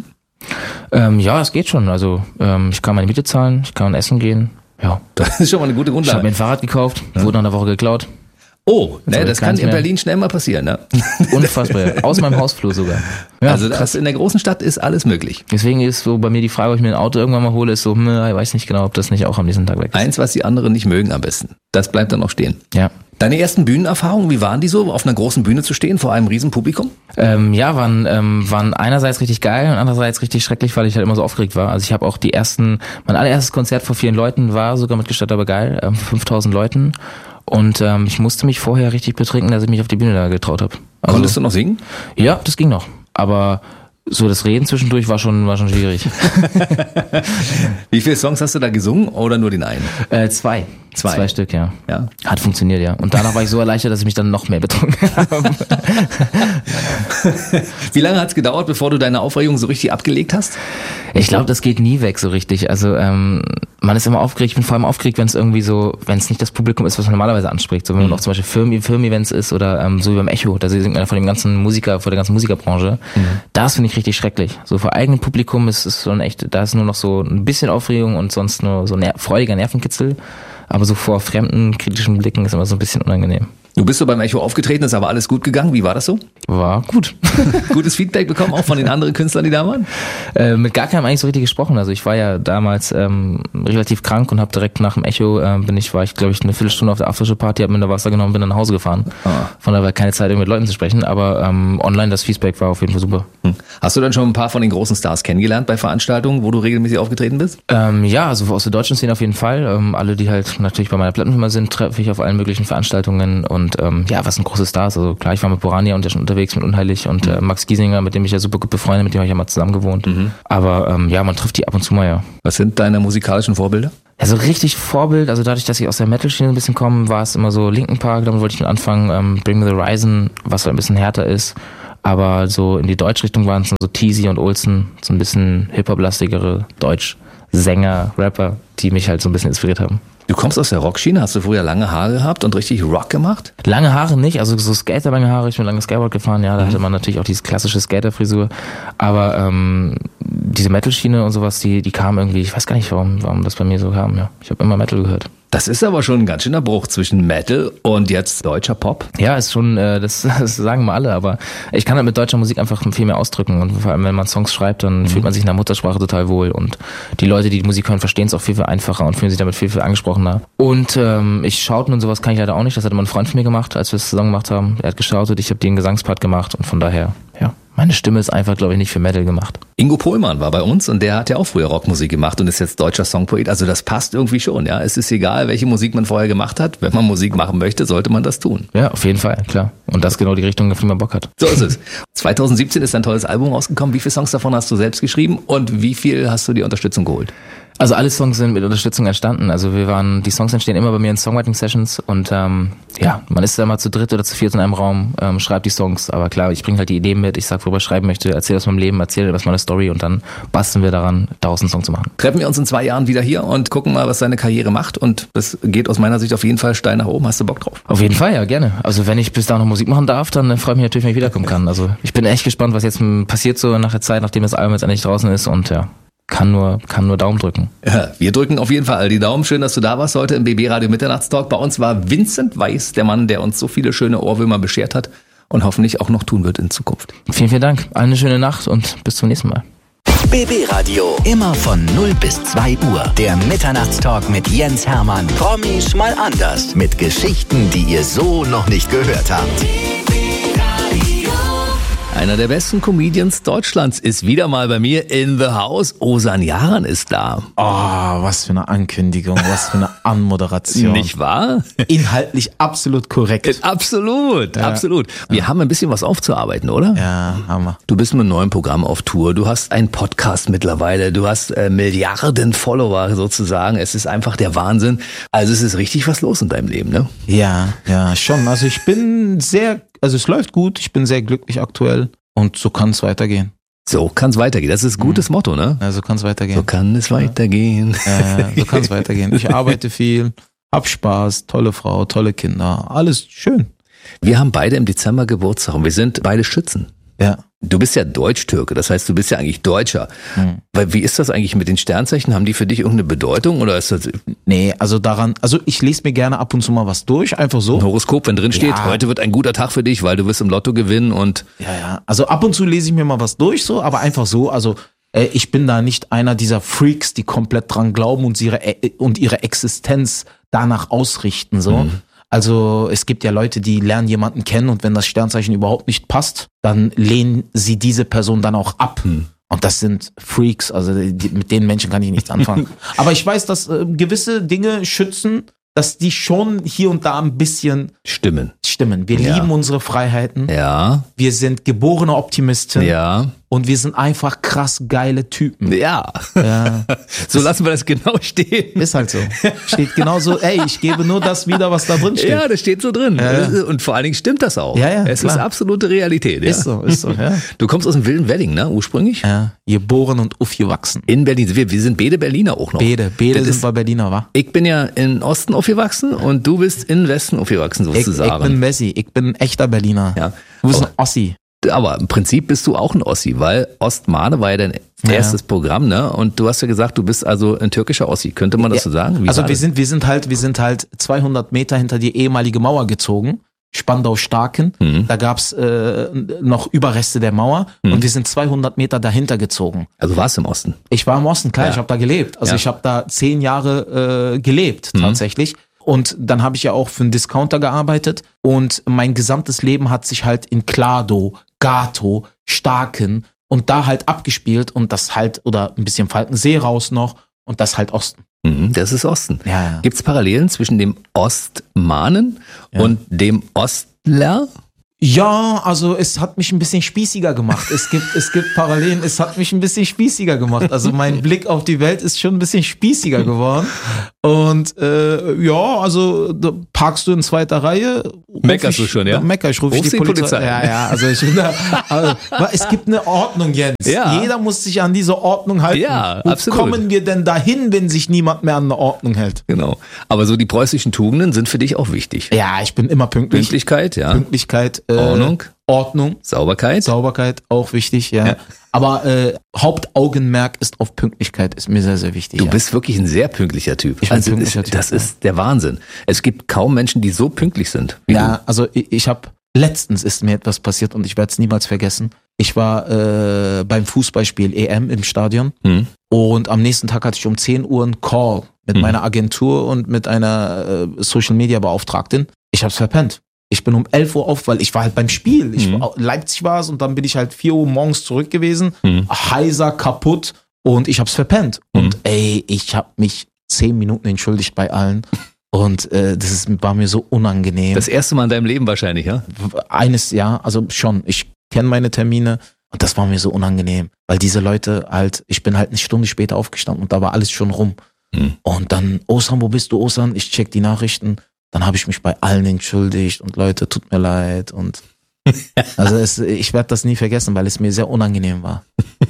Ja, es geht schon. Also ich kann meine Miete zahlen, ich kann essen gehen. Ja, das ist schon mal eine gute Grundlage. Ich habe mir ein Fahrrad gekauft, wurde nach einer Woche geklaut. Oh, ne, das kann in Berlin schnell mal passieren, ne? Unfassbar. Aus meinem Hausflur sogar. Ja, also das in der großen Stadt ist alles möglich. Deswegen ist so bei mir die Frage, ob ich mir ein Auto irgendwann mal hole, ist so, ich weiß nicht genau, ob das nicht auch am nächsten Tag weg ist. Eins, was die anderen nicht mögen am besten. Das bleibt dann auch stehen. Ja. Deine ersten Bühnenerfahrungen, wie waren die so, auf einer großen Bühne zu stehen, vor einem riesen Publikum? Ja, waren einerseits richtig geil und andererseits richtig schrecklich, weil ich halt immer so aufgeregt war. Also ich habe auch mein allererstes Konzert vor 4 Leuten war sogar mit Gestatter aber geil, 5000 Leuten. Und ich musste mich vorher richtig betrinken, dass ich mich auf die Bühne da getraut habe. Also, konntest du noch singen? Ja, das ging noch. Aber so das Reden zwischendurch war schon schwierig. Wie viele Songs hast du da gesungen oder nur den einen? Zwei. Zwei. 2 Stück, ja. Ja. Hat funktioniert, ja. Und danach war ich so erleichtert, dass ich mich dann noch mehr betrunken habe. Wie lange hat es gedauert, bevor du deine Aufregung so richtig abgelegt hast? Ich glaube, das geht nie weg so richtig. Also man ist immer aufgeregt. Ich bin vor allem aufgeregt, wenn es irgendwie so, wenn es nicht das Publikum ist, was man normalerweise anspricht. So wenn man auch zum Beispiel Firmen-Events ist oder so wie beim Echo, da singt man von dem ganzen Musiker, vor der ganzen Musikerbranche. Das finde ich richtig schrecklich. So vor eigenem Publikum ist es schon echt, da ist nur noch so ein bisschen Aufregung und sonst nur so freudiger Nervenkitzel. Aber so vor fremden, kritischen Blicken ist immer so ein bisschen unangenehm. Du bist so beim Echo aufgetreten, ist aber alles gut gegangen. Wie war das so? War gut. Gutes Feedback bekommen, auch von den anderen Künstlern, die da waren? Mit gar keinem eigentlich so richtig gesprochen. Also ich war ja damals relativ krank und habe direkt nach dem Echo war ich glaube ich eine Viertelstunde auf der Aftershow-Party, habe mir da Wasser genommen, bin dann nach Hause gefahren. Von daher war keine Zeit, mit Leuten zu sprechen, aber online das Feedback war auf jeden Fall super. Hast du dann schon ein paar von den großen Stars kennengelernt bei Veranstaltungen, wo du regelmäßig aufgetreten bist? Ja, also aus der deutschen Szene auf jeden Fall. Alle, die halt natürlich bei meiner Plattenfirma sind, treffe ich auf allen möglichen Veranstaltungen und was sind große Stars. Also klar, ich war mit Borania und der schon unterwegs mit Unheilig und Max Giesinger, mit dem ich ja super gut befreundet, mit dem habe ich ja mal zusammen gewohnt. Aber man trifft die ab und zu mal, ja. Was sind deine musikalischen Vorbilder? Ja, so richtig Vorbild, also dadurch, dass ich aus der Metal-Schiene ein bisschen komme, war es immer so Linkin Park, damit wollte ich mit anfangen, Bring Me The Horizon, was halt ein bisschen härter ist. Aber so in die Deutschrichtung waren es so Teasy und Olsen, so ein bisschen Hip-Hop-lastigere Deutsch-Sänger, Rapper, die mich halt so ein bisschen inspiriert haben. Du kommst aus der Rockschiene, hast du früher lange Haare gehabt und richtig Rock gemacht? Lange Haare nicht, also so Skater-lange Haare, ich bin lange Skateboard gefahren, ja, da hatte man natürlich auch diese klassische Skater-Frisur, aber diese Metal-Schiene und sowas, die kam irgendwie, ich weiß gar nicht, warum das bei mir so kam, ja. Ich habe immer Metal gehört. Das ist aber schon ein ganz schöner Bruch zwischen Metal und jetzt deutscher Pop. Ja, ist schon, das sagen wir alle, aber ich kann halt mit deutscher Musik einfach viel mehr ausdrücken und vor allem, wenn man Songs schreibt, dann fühlt man sich in der Muttersprache total wohl und die Leute, die Musik hören, verstehen es auch viel, viel einfacher und fühlen sich damit viel, viel angesprochener. Und ich schauten und sowas kann ich leider auch nicht, das hat immer ein Freund von mir gemacht, als wir es zusammen gemacht haben. Er hat geschautet, ich habe den Gesangspart gemacht und von daher, ja. Meine Stimme ist einfach, glaube ich, nicht für Metal gemacht. Ingo Pohlmann war bei uns und der hat ja auch früher Rockmusik gemacht und ist jetzt deutscher Songpoet. Also das passt irgendwie schon, ja. Es ist egal, welche Musik man vorher gemacht hat. Wenn man Musik machen möchte, sollte man das tun. Ja, auf jeden Fall, klar. Und das ist genau die Richtung, auf die man Bock hat. So ist es. 2017 ist ein tolles Album rausgekommen. Wie viele Songs davon hast du selbst geschrieben und wie viel hast du dir Unterstützung geholt? Also alle Songs sind mit Unterstützung entstanden. Also die Songs entstehen immer bei mir in Songwriting-Sessions und man ist da immer zu dritt oder zu viert in einem Raum, schreibt die Songs. Aber klar, ich bringe halt die Ideen mit, ich sag, worüber ich schreiben möchte, erzähle aus meinem Leben, erzähle aus meiner Story und dann basteln wir daran, daraus einen Song zu machen. Treffen wir uns in 2 Jahren wieder hier und gucken mal, was deine Karriere macht und das geht aus meiner Sicht auf jeden Fall steil nach oben. Hast du Bock drauf? Auf jeden Fall, ja, gerne. Also wenn ich bis da noch Musik machen darf, dann freue ich mich natürlich, wenn ich wiederkommen kann. Also ich bin echt gespannt, was jetzt passiert so nach der Zeit, nachdem das Album jetzt endlich draußen ist und ja. Kann nur Daumen drücken. Ja, wir drücken auf jeden Fall all die Daumen. Schön, dass du da warst heute im BB Radio Mitternachtstalk. Bei uns war Vincent Weiss, der Mann, der uns so viele schöne Ohrwürmer beschert hat und hoffentlich auch noch tun wird in Zukunft. Vielen, vielen Dank. Eine schöne Nacht und bis zum nächsten Mal. BB Radio. Immer von 0 bis 2 Uhr. Der Mitternachtstalk mit Jens Hermann. Promis mal anders. Mit Geschichten, die ihr so noch nicht gehört habt. Einer der besten Comedians Deutschlands ist wieder mal bei mir in the house. Ozan Yaran ist da. Oh, was für eine Ankündigung, was für eine Anmoderation. Nicht wahr? Inhaltlich absolut korrekt. Absolut, ja. Absolut. Wir haben ein bisschen was aufzuarbeiten, oder? Ja, Hammer. Du bist mit einem neuen Programm auf Tour. Du hast einen Podcast mittlerweile. Du hast Milliarden Follower sozusagen. Es ist einfach der Wahnsinn. Also es ist richtig was los in deinem Leben, ne? Ja, schon. Also es läuft gut. Ich bin sehr glücklich aktuell. Und so kann es weitergehen. So kann es weitergehen. Das ist ein gutes Motto, ne? Ja, so kann es weitergehen. So kann es weitergehen. So kann es weitergehen. Ich arbeite viel, hab Spaß, tolle Frau, tolle Kinder. Alles schön. Wir haben beide im Dezember Geburtstag und wir sind beide Schützen. Ja. Du bist ja Deutsch-Türke, das heißt, du bist ja eigentlich Deutscher. Weil wie ist das eigentlich mit den Sternzeichen? Haben die für dich irgendeine Bedeutung oder ist das? Nee, also ich lese mir gerne ab und zu mal was durch, einfach so. Ein Horoskop, wenn drin steht, heute wird ein guter Tag für dich, weil du wirst im Lotto gewinnen und. Ja. Also ab und zu lese ich mir mal was durch, so, aber einfach so, also ich bin da nicht einer dieser Freaks, die komplett dran glauben und ihre Existenz danach ausrichten, so. Also es gibt ja Leute, die lernen jemanden kennen und wenn das Sternzeichen überhaupt nicht passt, dann lehnen sie diese Person dann auch ab. Und das sind Freaks, also mit den Menschen kann ich nichts anfangen. Aber ich weiß, dass gewisse Dinge schützen, dass die schon hier und da ein bisschen stimmen. Wir lieben unsere Freiheiten. Ja. Wir sind geborene Optimisten. Ja. und wir sind einfach krass geile Typen. Ja. Ja. So lassen wir das genau stehen. Ist halt so. Steht genauso, ich gebe nur das wieder, was da drin steht. Ja, das steht so drin. Und vor allen Dingen stimmt das auch. Ja, es klar. ist absolute Realität. Ja. Ist so, ja. Du kommst aus dem wilden Wedding, ne, ursprünglich? Ja, geboren und aufgewachsen. In Berlin. Wir sind beide Berliner auch noch. Beide Das sind bei Berliner, wa? Ich bin ja in Osten aufgewachsen und du bist in Westen aufgewachsen, sozusagen. Ich bin Messi, ich bin ein echter Berliner. Ja. Du bist ein Ossi. Aber im Prinzip bist du auch ein Ossi, weil Ostmane war ja dein erstes Programm, ne? Und du hast ja gesagt, du bist also ein türkischer Ossi. Könnte man das so sagen? Wie also war wir das? sind halt 200 Meter hinter die ehemalige Mauer gezogen. Spandau-Starken. Da gab's noch Überreste der Mauer und wir sind 200 Meter dahinter gezogen. Also warst du im Osten? Ich war im Osten, klar, Ja. ich habe da gelebt. Also Ja. ich habe da 10 Jahre gelebt tatsächlich. Und dann habe ich ja auch für einen Discounter gearbeitet und mein gesamtes Leben hat sich halt in Klado, Gato, Starken und da halt abgespielt und das halt, oder ein bisschen Falkensee raus noch und das halt Osten. Das ist Osten. Ja. Gibt es Parallelen zwischen dem Ostmanen und dem Ostler? Ja, also es hat mich ein bisschen spießiger gemacht. Es gibt Parallelen, es hat mich ein bisschen spießiger gemacht. Also mein Blick auf die Welt ist schon ein bisschen spießiger geworden. Und also da parkst du in zweiter Reihe. Meckerst du schon, ja? Mecker, ich rufe Rufst die die Polizei. Polizei. Ja, also ich bin da, es gibt eine Ordnung, Jens. Ja. Jeder muss sich an diese Ordnung halten. Ja, Wo absolut. kommen wir denn dahin, wenn sich niemand mehr an eine Ordnung hält? Genau. Aber so die preußischen Tugenden sind für dich auch wichtig. Ja, ich bin immer pünktlich. Pünktlichkeit, ja. Pünktlichkeit, Ordnung. Sauberkeit. Auch wichtig, ja. Aber Hauptaugenmerk ist auf Pünktlichkeit, ist mir sehr, sehr wichtig. Du ja. bist wirklich ein sehr pünktlicher Typ. Ich bin ein pünktlicher Typ, Das ja. ist der Wahnsinn. Es gibt kaum Menschen, die so pünktlich sind wie Ja, also ich habe letztens ist mir etwas passiert und ich werde es niemals vergessen. Ich war beim Fußballspiel EM im Stadion und am nächsten Tag hatte ich um 10 Uhr einen Call mit meiner Agentur und mit einer Social Media Beauftragten. Ich hab's verpennt. Ich bin um 11 Uhr auf, weil ich war halt beim Spiel. Leipzig war es und dann bin ich halt 4 Uhr morgens zurück gewesen. Heiser, kaputt und ich hab's verpennt. Und ich hab mich 10 Minuten entschuldigt bei allen. Und war mir so unangenehm. Das erste Mal in deinem Leben wahrscheinlich, ja? Eines Jahr, also schon. Ich kenne meine Termine und das war mir so unangenehm, weil diese Leute halt, ich bin halt eine Stunde später aufgestanden und da war alles schon rum. Und dann, Osan, wo bist du, Osan? Ich check die Nachrichten. Dann habe ich mich bei allen entschuldigt und Leute, tut mir leid. Und also ich werde das nie vergessen, weil es mir sehr unangenehm war.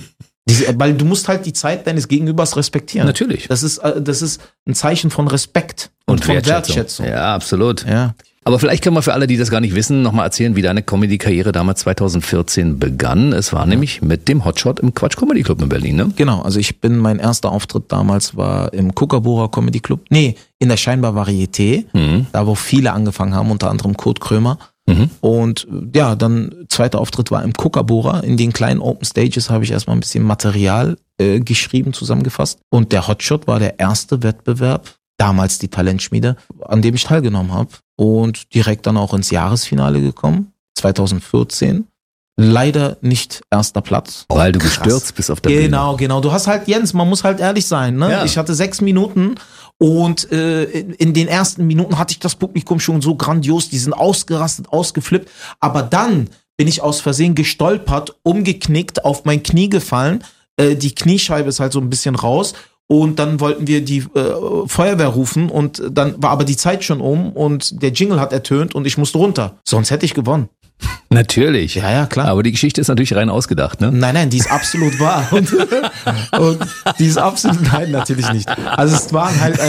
Weil du musst halt die Zeit deines Gegenübers respektieren. Natürlich. Das ist ein Zeichen von Respekt und von Wertschätzung. Ja, absolut. Ja. Aber vielleicht können wir für alle, die das gar nicht wissen, nochmal erzählen, wie deine Comedy-Karriere damals 2014 begann. Es war nämlich mit dem Hotshot im Quatsch Comedy Club in Berlin, ne? Genau, also mein erster Auftritt damals war im Kookaburra Comedy Club. Nee, in der Scheinbar Varieté, da wo viele angefangen haben, unter anderem Kurt Krömer. Und ja, dann zweiter Auftritt war im Kookaburra. In den kleinen Open Stages habe ich erstmal ein bisschen Material geschrieben, zusammengefasst. Und der Hotshot war der erste Wettbewerb, damals die Talentschmiede, an dem ich teilgenommen habe. Und direkt dann auch ins Jahresfinale gekommen, 2014. Leider nicht erster Platz. Weil du Krass. gestürzt bist auf der Bühne. Genau. Du hast halt, Jens, man muss halt ehrlich sein, ne? Ja. Ich hatte 6 Minuten und in den ersten Minuten hatte ich das Publikum schon so grandios, die sind ausgerastet, ausgeflippt. Aber dann bin ich aus Versehen gestolpert, umgeknickt, auf mein Knie gefallen. Die Kniescheibe ist halt so ein bisschen raus. Und dann wollten wir die Feuerwehr rufen und dann war aber die Zeit schon um und der Jingle hat ertönt und ich musste runter. Sonst hätte ich gewonnen. Natürlich. Ja, klar. Aber die Geschichte ist natürlich rein ausgedacht, ne? Nein, die ist absolut wahr. Und die ist absolut, nein, natürlich nicht. Also es waren halt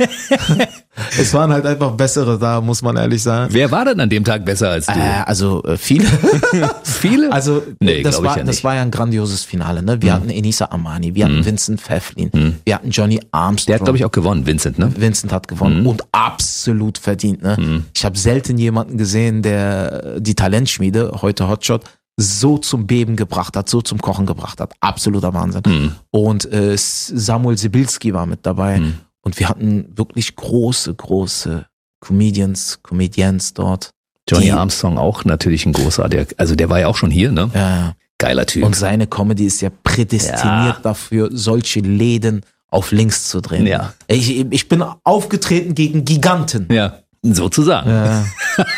einfach bessere da, muss man ehrlich sagen. Wer war denn an dem Tag besser als du? Viele. Viele? Also Nee, das glaub ich ja nicht. war ja ein grandioses Finale. Ne? Wir hatten Enisa Amani, wir hatten Vincent Pfefflin, wir hatten Johnny Armstrong. Der hat, glaube ich, auch gewonnen, Vincent, ne? Vincent hat gewonnen und absolut verdient. Ne? Ich habe selten jemanden gesehen, der die Talentschmiede, heute Hotshot, so zum Beben gebracht hat, so zum Kochen gebracht hat. Absoluter Wahnsinn. Und Samuel Sibilski war mit dabei. Und wir hatten wirklich große Comedians dort. Johnny Armstrong auch natürlich ein großartiger, also der war ja auch schon hier, ne? Ja. Geiler Typ. Und seine Comedy ist ja prädestiniert dafür, solche Läden auf links zu drehen. Ja. Ich bin aufgetreten gegen Giganten. Ja. Sozusagen. Ja.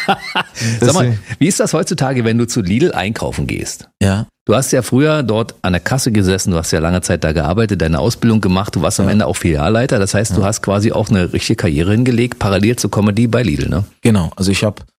Sag mal, wie ist das heutzutage, wenn du zu Lidl einkaufen gehst? Ja. Du hast ja früher dort an der Kasse gesessen, du hast ja lange Zeit da gearbeitet, deine Ausbildung gemacht, du warst am Ende auch Filialleiter. Das heißt, du hast quasi auch eine richtige Karriere hingelegt, parallel zur Comedy bei Lidl, ne? Genau, also ich habe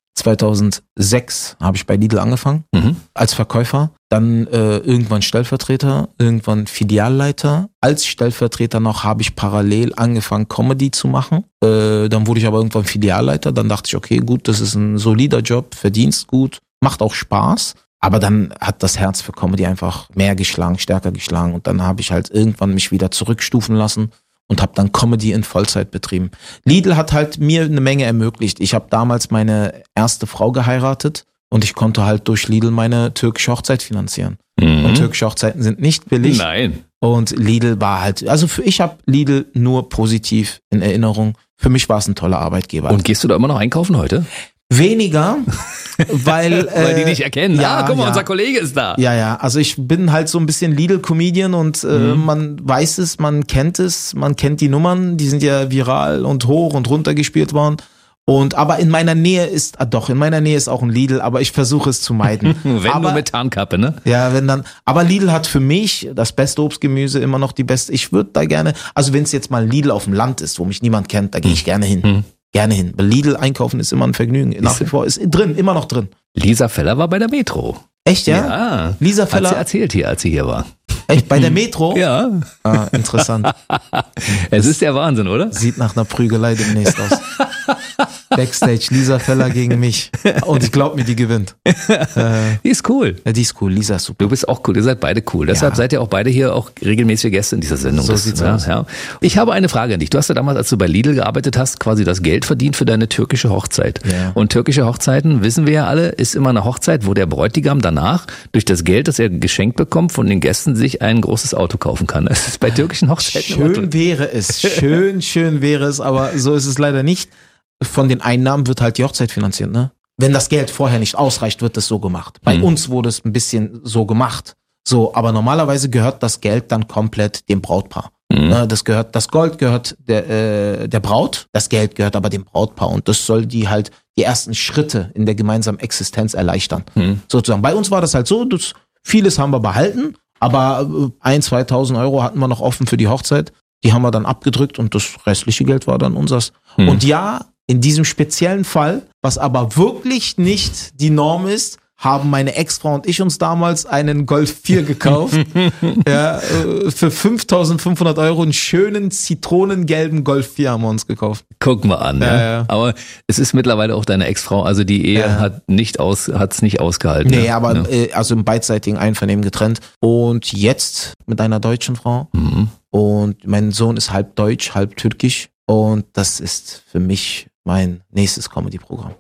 2006 habe ich bei Lidl angefangen als Verkäufer, dann irgendwann Stellvertreter, irgendwann Filialleiter. Als Stellvertreter noch habe ich parallel angefangen Comedy zu machen. Dann wurde ich aber irgendwann Filialleiter, dann dachte ich, okay, gut, das ist ein solider Job, verdienst gut, macht auch Spaß. Aber dann hat das Herz für Comedy einfach mehr geschlagen, stärker geschlagen und dann habe ich halt irgendwann mich wieder zurückstufen lassen und habe dann Comedy in Vollzeit betrieben. Lidl hat halt mir eine Menge ermöglicht. Ich habe damals meine erste Frau geheiratet und ich konnte halt durch Lidl meine türkische Hochzeit finanzieren. Und türkische Hochzeiten sind nicht billig. Nein. Und Lidl war halt, ich habe Lidl nur positiv in Erinnerung. Für mich war es ein toller Arbeitgeber. Und gehst du da immer noch einkaufen heute? Weniger, weil die dich erkennen. Ja, Guck mal, ja. unser Kollege ist da. Ja, also ich bin halt so ein bisschen Lidl-Comedian und man weiß es, man kennt die Nummern, die sind ja viral und hoch und runter gespielt worden. Aber in meiner Nähe ist auch ein Lidl, aber ich versuche es zu meiden. Wenn nur mit Tarnkappe, ne? Ja, aber Lidl hat für mich das beste Obstgemüse, immer noch die beste. Ich würde da gerne, also wenn es jetzt mal Lidl auf dem Land ist, wo mich niemand kennt, da gehe ich gerne hin. Gerne hin. Weil Lidl einkaufen ist immer ein Vergnügen. Nach wie vor ist immer noch drin. Lisa Feller war bei der Metro. Echt, ja? Ja. Lisa Feller. Hat sie erzählt hier, als sie hier war. Echt, bei der Metro? Ja. Ah, interessant. Es ist der Wahnsinn, oder? Sieht nach einer Prügelei demnächst aus. Backstage, Lisa Feller gegen mich. Und ich glaube mir, die gewinnt. Die ist cool. Ja, die ist cool. Lisa ist super. Du bist auch cool, ihr seid beide cool. Deshalb seid ihr auch beide hier auch regelmäßige Gäste in dieser Sendung. So sieht's aus. Ja. Ich habe eine Frage an dich. Du hast ja damals, als du bei Lidl gearbeitet hast, quasi das Geld verdient für deine türkische Hochzeit. Ja. Und türkische Hochzeiten, wissen wir ja alle, ist immer eine Hochzeit, wo der Bräutigam danach durch das Geld, das er geschenkt bekommt, von den Gästen sich ein großes Auto kaufen kann. Das ist bei türkischen Hochzeiten immer Schön wäre es. Schön wäre es, aber so ist es leider nicht. Von den Einnahmen wird halt die Hochzeit finanziert, ne? Wenn das Geld vorher nicht ausreicht, wird es so gemacht. Bei uns wurde es ein bisschen so gemacht. So, aber normalerweise gehört das Geld dann komplett dem Brautpaar. Das Gold gehört der Braut, das Geld gehört aber dem Brautpaar und das soll die ersten Schritte in der gemeinsamen Existenz erleichtern. Sozusagen. Bei uns war das halt so, vieles haben wir behalten, aber 1.000, 2.000 Euro hatten wir noch offen für die Hochzeit. Die haben wir dann abgedrückt und das restliche Geld war dann unseres. Und ja, in diesem speziellen Fall, was aber wirklich nicht die Norm ist, haben meine Ex-Frau und ich uns damals einen Golf 4 gekauft. Für 5.500 Euro einen schönen zitronengelben Golf 4 haben wir uns gekauft. Guck mal an. Ja. Aber es ist mittlerweile auch deine Ex-Frau, also die Ehe hat's nicht ausgehalten. Nee, aber also im beidseitigen Einvernehmen getrennt. Und jetzt mit einer deutschen Frau. Und mein Sohn ist halb deutsch, halb türkisch. Und das ist für mich mein nächstes Comedy-Programm.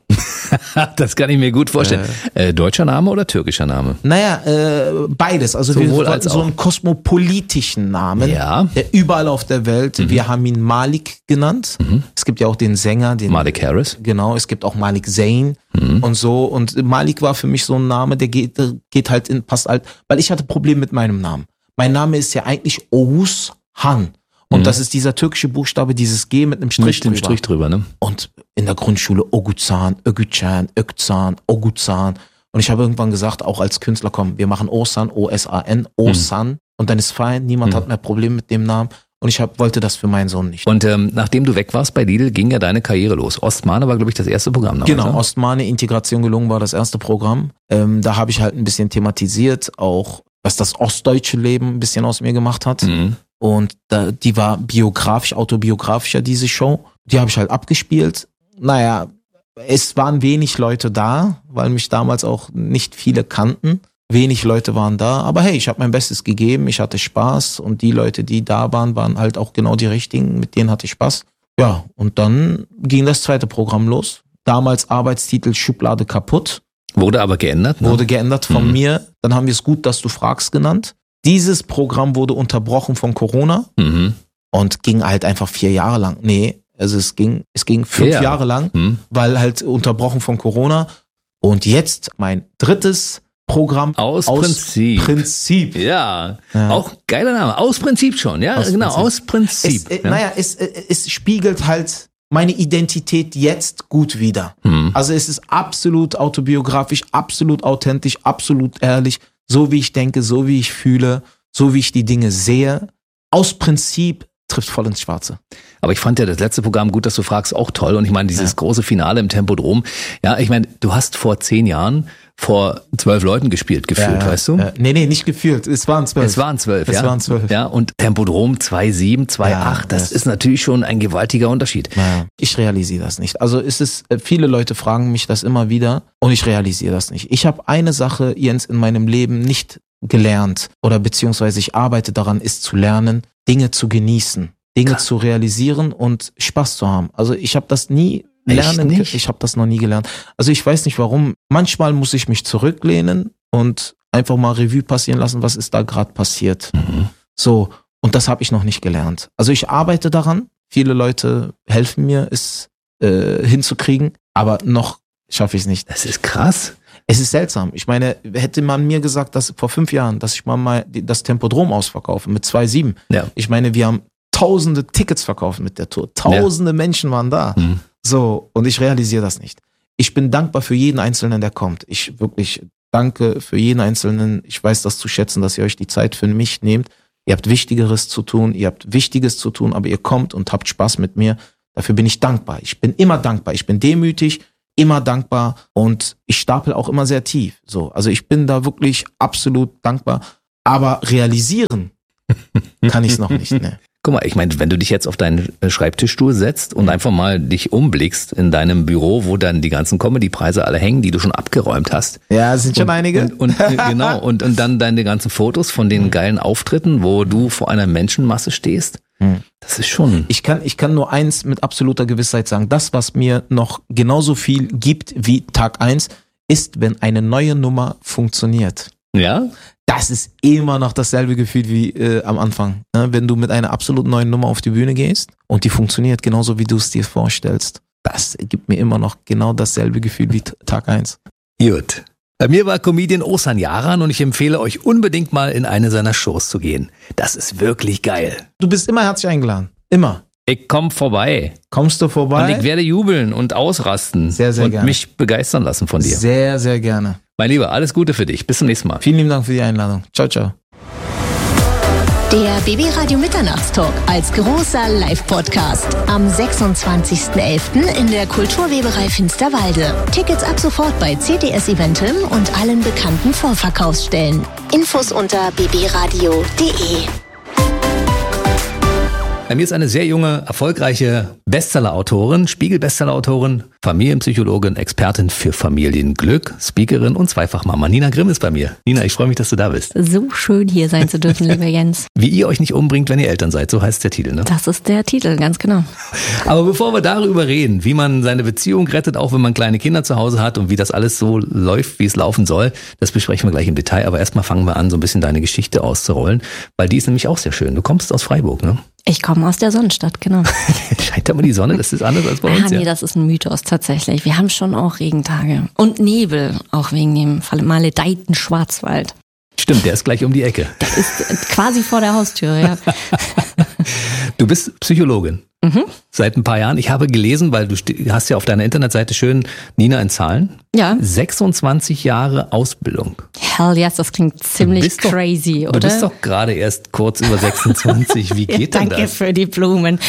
Das kann ich mir gut vorstellen. Deutscher Name oder türkischer Name? Naja, beides. Also sowohl wir als wollten so auch. einen kosmopolitischen Namen, Ja. der überall auf der Welt. Wir haben ihn Malik genannt. Es gibt ja auch den Sänger, den Malik Harris. Genau, es gibt auch Malik Zayn und so. Und Malik war für mich so ein Name, der geht halt passt halt, weil ich hatte Probleme mit meinem Namen. Mein Name ist ja eigentlich Oğuzhan. Und das ist dieser türkische Buchstabe, dieses G mit einem Strich Mit dem Strich drüber, ne? Und in der Grundschule Oguzhan, Ögücan, Ökzan, Oguzhan. Und ich habe irgendwann gesagt, auch als Künstler, komm, wir machen Osan, O-S-A-N, Osan. Und dann ist fein, niemand hat mehr Probleme mit dem Namen. Und ich wollte das für meinen Sohn nicht. Und nachdem du weg warst bei Lidl, ging ja deine Karriere los. Ostmane war, glaube ich, das erste Programm. Damals, Genau, ne? Ostmane, Integration gelungen war das erste Programm. Da habe ich halt ein bisschen thematisiert, auch was das ostdeutsche Leben ein bisschen aus mir gemacht hat. Und die war biografisch, autobiografischer, diese Show. Die habe ich halt abgespielt. Naja, es waren wenig Leute da, weil mich damals auch nicht viele kannten. Wenig Leute waren da, aber hey, ich habe mein Bestes gegeben, ich hatte Spaß und die Leute, die da waren, waren halt auch genau die richtigen, mit denen hatte ich Spaß. Ja, und dann ging das zweite Programm los. Damals Arbeitstitel Schublade kaputt. Wurde aber geändert, ne? Wurde geändert von mir. Dann haben wir es gut, dass du fragst genannt. Dieses Programm wurde unterbrochen von Corona und ging halt einfach 4 Jahre lang. Nee, also es ging 5 Jahre lang, weil halt unterbrochen von Corona. Und jetzt mein drittes Programm Aus Prinzip. Prinzip. Ja, auch geiler Name. Aus Prinzip schon, ja, Aus genau, Prinzip. aus Prinzip. Naja, es spiegelt halt meine Identität jetzt gut wieder. Also es ist absolut autobiografisch, absolut authentisch, absolut ehrlich, so wie ich denke, so wie ich fühle, so wie ich die Dinge sehe. Aus Prinzip trifft voll ins Schwarze. Aber ich fand ja das letzte Programm, gut, dass du fragst, auch toll. Und ich meine, dieses große Finale im Tempodrom. Ja, ich meine, du hast vor 10 Jahren vor 12 Leuten gespielt, gefühlt, weißt du? Nee, nicht gefühlt. Es waren 12. Es waren 12, ja. Es waren 12. Ja, und Tempodrom 2,7, 2,8, das ist natürlich schon ein gewaltiger Unterschied. Ja, ich realisiere das nicht. Also viele Leute fragen mich das immer wieder und ich realisiere das nicht. Ich habe eine Sache, Jens, in meinem Leben nicht gelernt oder beziehungsweise ich arbeite daran, ist zu lernen, Dinge zu genießen, Dinge zu realisieren und Spaß zu haben. Also ich habe das nie lernen, ich habe das noch nie gelernt. Also ich weiß nicht warum. Manchmal muss ich mich zurücklehnen und einfach mal Revue passieren lassen, was ist da gerade passiert. So, und das habe ich noch nicht gelernt. Also ich arbeite daran. Viele Leute helfen mir, es hinzukriegen, aber noch schaffe ich es nicht. Das ist krass. Es ist seltsam. Ich meine, hätte man mir gesagt, dass vor 5 Jahren, dass ich mal das Tempodrom ausverkaufe mit 2,7. Ja. Ich meine, wir haben tausende Tickets verkauft mit der Tour. Tausende Menschen waren da. So, und ich realisiere das nicht. Ich bin dankbar für jeden Einzelnen, der kommt. Ich wirklich danke für jeden Einzelnen. Ich weiß das zu schätzen, dass ihr euch die Zeit für mich nehmt. Ihr habt Wichtigeres zu tun, ihr habt Wichtiges zu tun, aber ihr kommt und habt Spaß mit mir. Dafür bin ich dankbar. Ich bin immer dankbar. Ich bin demütig, immer dankbar und ich stapel auch immer sehr tief. So, also ich bin da wirklich absolut dankbar. Aber realisieren kann ich es noch nicht. Ne. Guck mal, ich meine, wenn du dich jetzt auf deinen Schreibtischstuhl setzt und einfach mal dich umblickst in deinem Büro, wo dann die ganzen Comedy-Preise alle hängen, die du schon abgeräumt hast. Ja, es sind schon einige. Genau, und dann deine ganzen Fotos von den geilen Auftritten, wo du vor einer Menschenmasse stehst. Das ist schon... Ich kann nur eins mit absoluter Gewissheit sagen. Das, was mir noch genauso viel gibt wie Tag 1, ist, wenn eine neue Nummer funktioniert. Ja? Das ist immer noch dasselbe Gefühl wie am Anfang. Wenn du mit einer absolut neuen Nummer auf die Bühne gehst und die funktioniert genauso, wie du es dir vorstellst. Das gibt mir immer noch genau dasselbe Gefühl wie Tag 1. Gut. Bei mir war Comedian Oğuzhan Yaran und ich empfehle euch unbedingt mal in eine seiner Shows zu gehen. Das ist wirklich geil. Du bist immer herzlich eingeladen. Immer. Ich komm vorbei. Kommst du vorbei? Und ich werde jubeln und ausrasten. Sehr, sehr gerne. Und mich begeistern lassen von dir. Sehr, sehr gerne. Mein Lieber, alles Gute für dich. Bis zum nächsten Mal. Vielen lieben Dank für die Einladung. Ciao, ciao. Der BB Radio Mitternachtstalk als großer Live-Podcast am 26.11. in der Kulturweberei Finsterwalde. Tickets ab sofort bei CTS Eventim und allen bekannten Vorverkaufsstellen. Infos unter bbradio.de. Bei mir ist eine sehr junge, erfolgreiche Bestseller-Autorin, Spiegel-Bestseller-Autorin, Familienpsychologin, Expertin für Familienglück, Speakerin und Zweifachmama. Nina Grimm ist bei mir. Nina, ich freue mich, dass du da bist. So schön hier sein zu dürfen, lieber Jens. Wie ihr euch nicht umbringt, wenn ihr Eltern seid, so heißt der Titel, ne? Das ist der Titel, ganz genau. Aber bevor wir darüber reden, wie man seine Beziehung rettet, auch wenn man kleine Kinder zu Hause hat und wie das alles so läuft, wie es laufen soll, das besprechen wir gleich im Detail. Aber erstmal fangen wir an, so ein bisschen deine Geschichte auszurollen, weil die ist nämlich auch sehr schön. Du kommst aus Freiburg, ne? Ich komme aus der Sonnenstadt, genau. Scheint aber die Sonne, das ist anders als bei uns. Nee, das ist ein Mythos tatsächlich. Wir haben schon auch Regentage und Nebel, auch wegen dem maledeiten Schwarzwald. Stimmt, der ist gleich um die Ecke. Der ist quasi vor der Haustür, ja. Du bist Psychologin. Seit ein paar Jahren. Ich habe gelesen, weil du hast ja auf deiner Internetseite schön Nina in Zahlen. Ja. 26 Jahre Ausbildung. Hell yes, das klingt ziemlich crazy, oder? Du bist doch gerade erst kurz über 26. Wie geht denn das? Danke für die Blumen.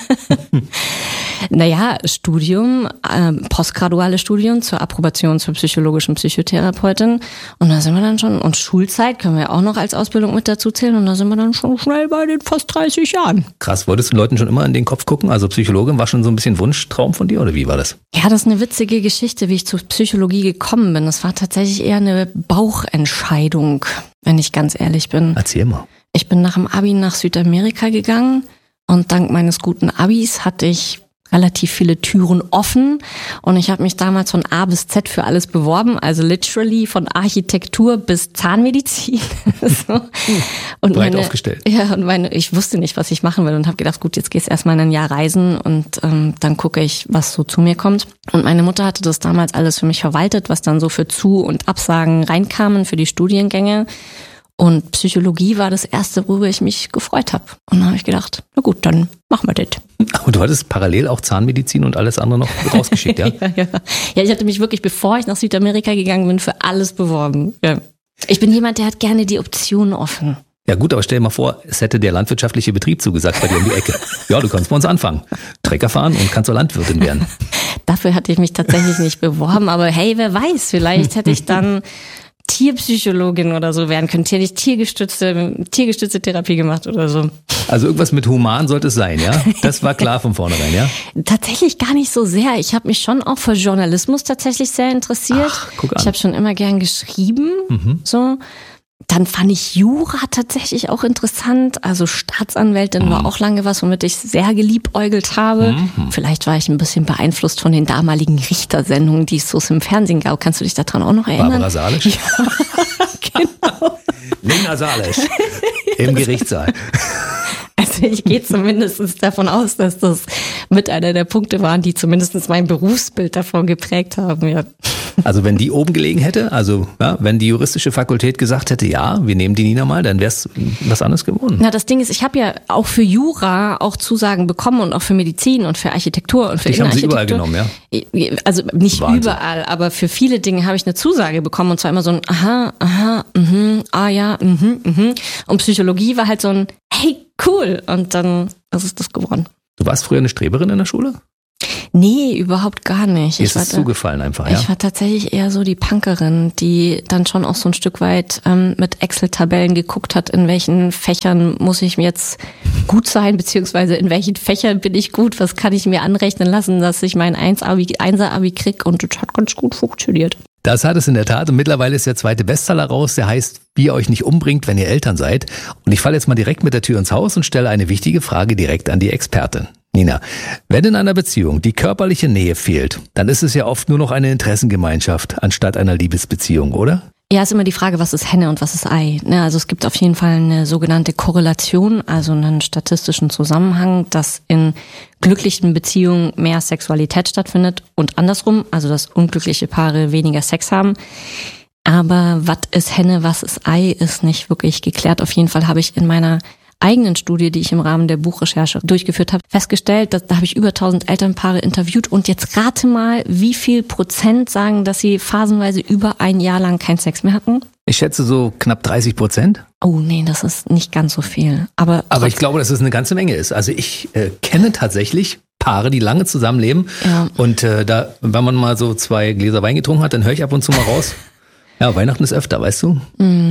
Naja, Studium, postgraduales Studium zur Approbation zur psychologischen Psychotherapeutin. Und da sind wir dann schon, und Schulzeit können wir auch noch als Ausbildung mit dazu zählen. Und da sind wir dann schon schnell bei den fast 30 Jahren. Krass, wolltest du Leuten schon immer in den Kopf gucken? Also Psychologin war schon so ein bisschen Wunschtraum von dir oder wie war das? Ja, das ist eine witzige Geschichte, wie ich zur Psychologie gekommen bin. Das war tatsächlich eher eine Bauchentscheidung, wenn ich ganz ehrlich bin. Erzähl mal. Ich bin nach dem Abi nach Südamerika gegangen und dank meines guten Abis hatte ich relativ viele Türen offen und ich habe mich damals von A bis Z für alles beworben, also literally von Architektur bis Zahnmedizin. So. Und breit aufgestellt. Ja, und ich wusste nicht, was ich machen will und habe gedacht, gut, jetzt gehst du erstmal ein Jahr reisen und dann gucke ich, was so zu mir kommt. Und meine Mutter hatte das damals alles für mich verwaltet, was dann so für Zu- und Absagen reinkamen für die Studiengänge. Und Psychologie war das Erste, worüber ich mich gefreut habe. Und dann habe ich gedacht, na gut, dann machen wir das. Und du hattest parallel auch Zahnmedizin und alles andere noch rausgeschickt, ja? Ja, ich hatte mich wirklich, bevor ich nach Südamerika gegangen bin, für alles beworben. Ja. Ich bin jemand, der hat gerne die Optionen offen. Ja gut, aber stell dir mal vor, es hätte der landwirtschaftliche Betrieb zugesagt bei dir um die Ecke. Ja, du kannst bei uns anfangen. Trecker fahren und kannst zur Landwirtin werden. Dafür hatte ich mich tatsächlich nicht beworben, aber hey, wer weiß, vielleicht hätte ich dann Tierpsychologin oder so werden können. Hätte ich tiergestützte Therapie gemacht oder so. Also irgendwas mit human sollte es sein, ja? Das war klar von vornherein, ja? Tatsächlich gar nicht so sehr. Ich habe mich schon auch für Journalismus tatsächlich sehr interessiert. Ach, guck an. Ich habe schon immer gern geschrieben, so. Dann fand ich Jura tatsächlich auch interessant. Also Staatsanwältin war auch lange was, womit ich sehr geliebäugelt habe. Vielleicht war ich ein bisschen beeinflusst von den damaligen Richtersendungen, die es so im Fernsehen gab. Kannst du dich daran auch noch erinnern? Barbara Salisch? Ja, genau. Nina Salisch im Gerichtssaal. Also ich gehe zumindest davon aus, dass das mit einer der Punkte waren, die zumindest mein Berufsbild davon geprägt haben. Ja. Also wenn die oben gelegen hätte, also ja, wenn die juristische Fakultät gesagt hätte, ja, wir nehmen die Nina mal, dann wäre es was anderes geworden. Na, das Ding ist, ich habe ja auch für Jura auch Zusagen bekommen und auch für Medizin und für Architektur und für Innenarchitektur. Dich haben sie überall genommen, ja? Also nicht Wahnsinn. Überall, aber für viele Dinge habe ich eine Zusage bekommen und zwar immer so ein Und Psychologie war halt so ein hey, cool. Und dann ist das geworden. Du warst früher eine Streberin in der Schule? Nee, überhaupt gar nicht. Dir ist es zugefallen einfach, ja? Ich war tatsächlich eher so die Punkerin, die dann schon auch so ein Stück weit mit Excel-Tabellen geguckt hat, in welchen Fächern muss ich mir jetzt gut sein, beziehungsweise in welchen Fächern bin ich gut, was kann ich mir anrechnen lassen, dass ich mein 1er-Abi krieg und das hat ganz gut funktioniert. Das hat es in der Tat und mittlerweile ist der zweite Bestseller raus, der heißt, wie ihr euch nicht umbringt, wenn ihr Eltern seid. Und ich falle jetzt mal direkt mit der Tür ins Haus und stelle eine wichtige Frage direkt an die Expertin. Nina, wenn in einer Beziehung die körperliche Nähe fehlt, dann ist es ja oft nur noch eine Interessengemeinschaft anstatt einer Liebesbeziehung, oder? Ja, ist immer die Frage, was ist Henne und was ist Ei. Also es gibt auf jeden Fall eine sogenannte Korrelation, also einen statistischen Zusammenhang, dass in glücklichen Beziehungen mehr Sexualität stattfindet und andersrum, also dass unglückliche Paare weniger Sex haben. Aber was ist Henne, was ist Ei, ist nicht wirklich geklärt. Auf jeden Fall habe ich in meiner eigenen Studie, die ich im Rahmen der Buchrecherche durchgeführt habe, festgestellt, dass da habe ich über 1000 Elternpaare interviewt und jetzt rate mal, wie viel Prozent sagen, dass sie phasenweise über ein Jahr lang keinen Sex mehr hatten? Ich schätze so knapp 30%. Oh nee, das ist nicht ganz so viel. Aber ich glaube, dass es eine ganze Menge ist. Also ich kenne tatsächlich Paare, die lange zusammenleben und da, wenn man mal so 2 Gläser Wein getrunken hat, dann höre ich ab und zu mal raus, ja, Weihnachten ist öfter, weißt du?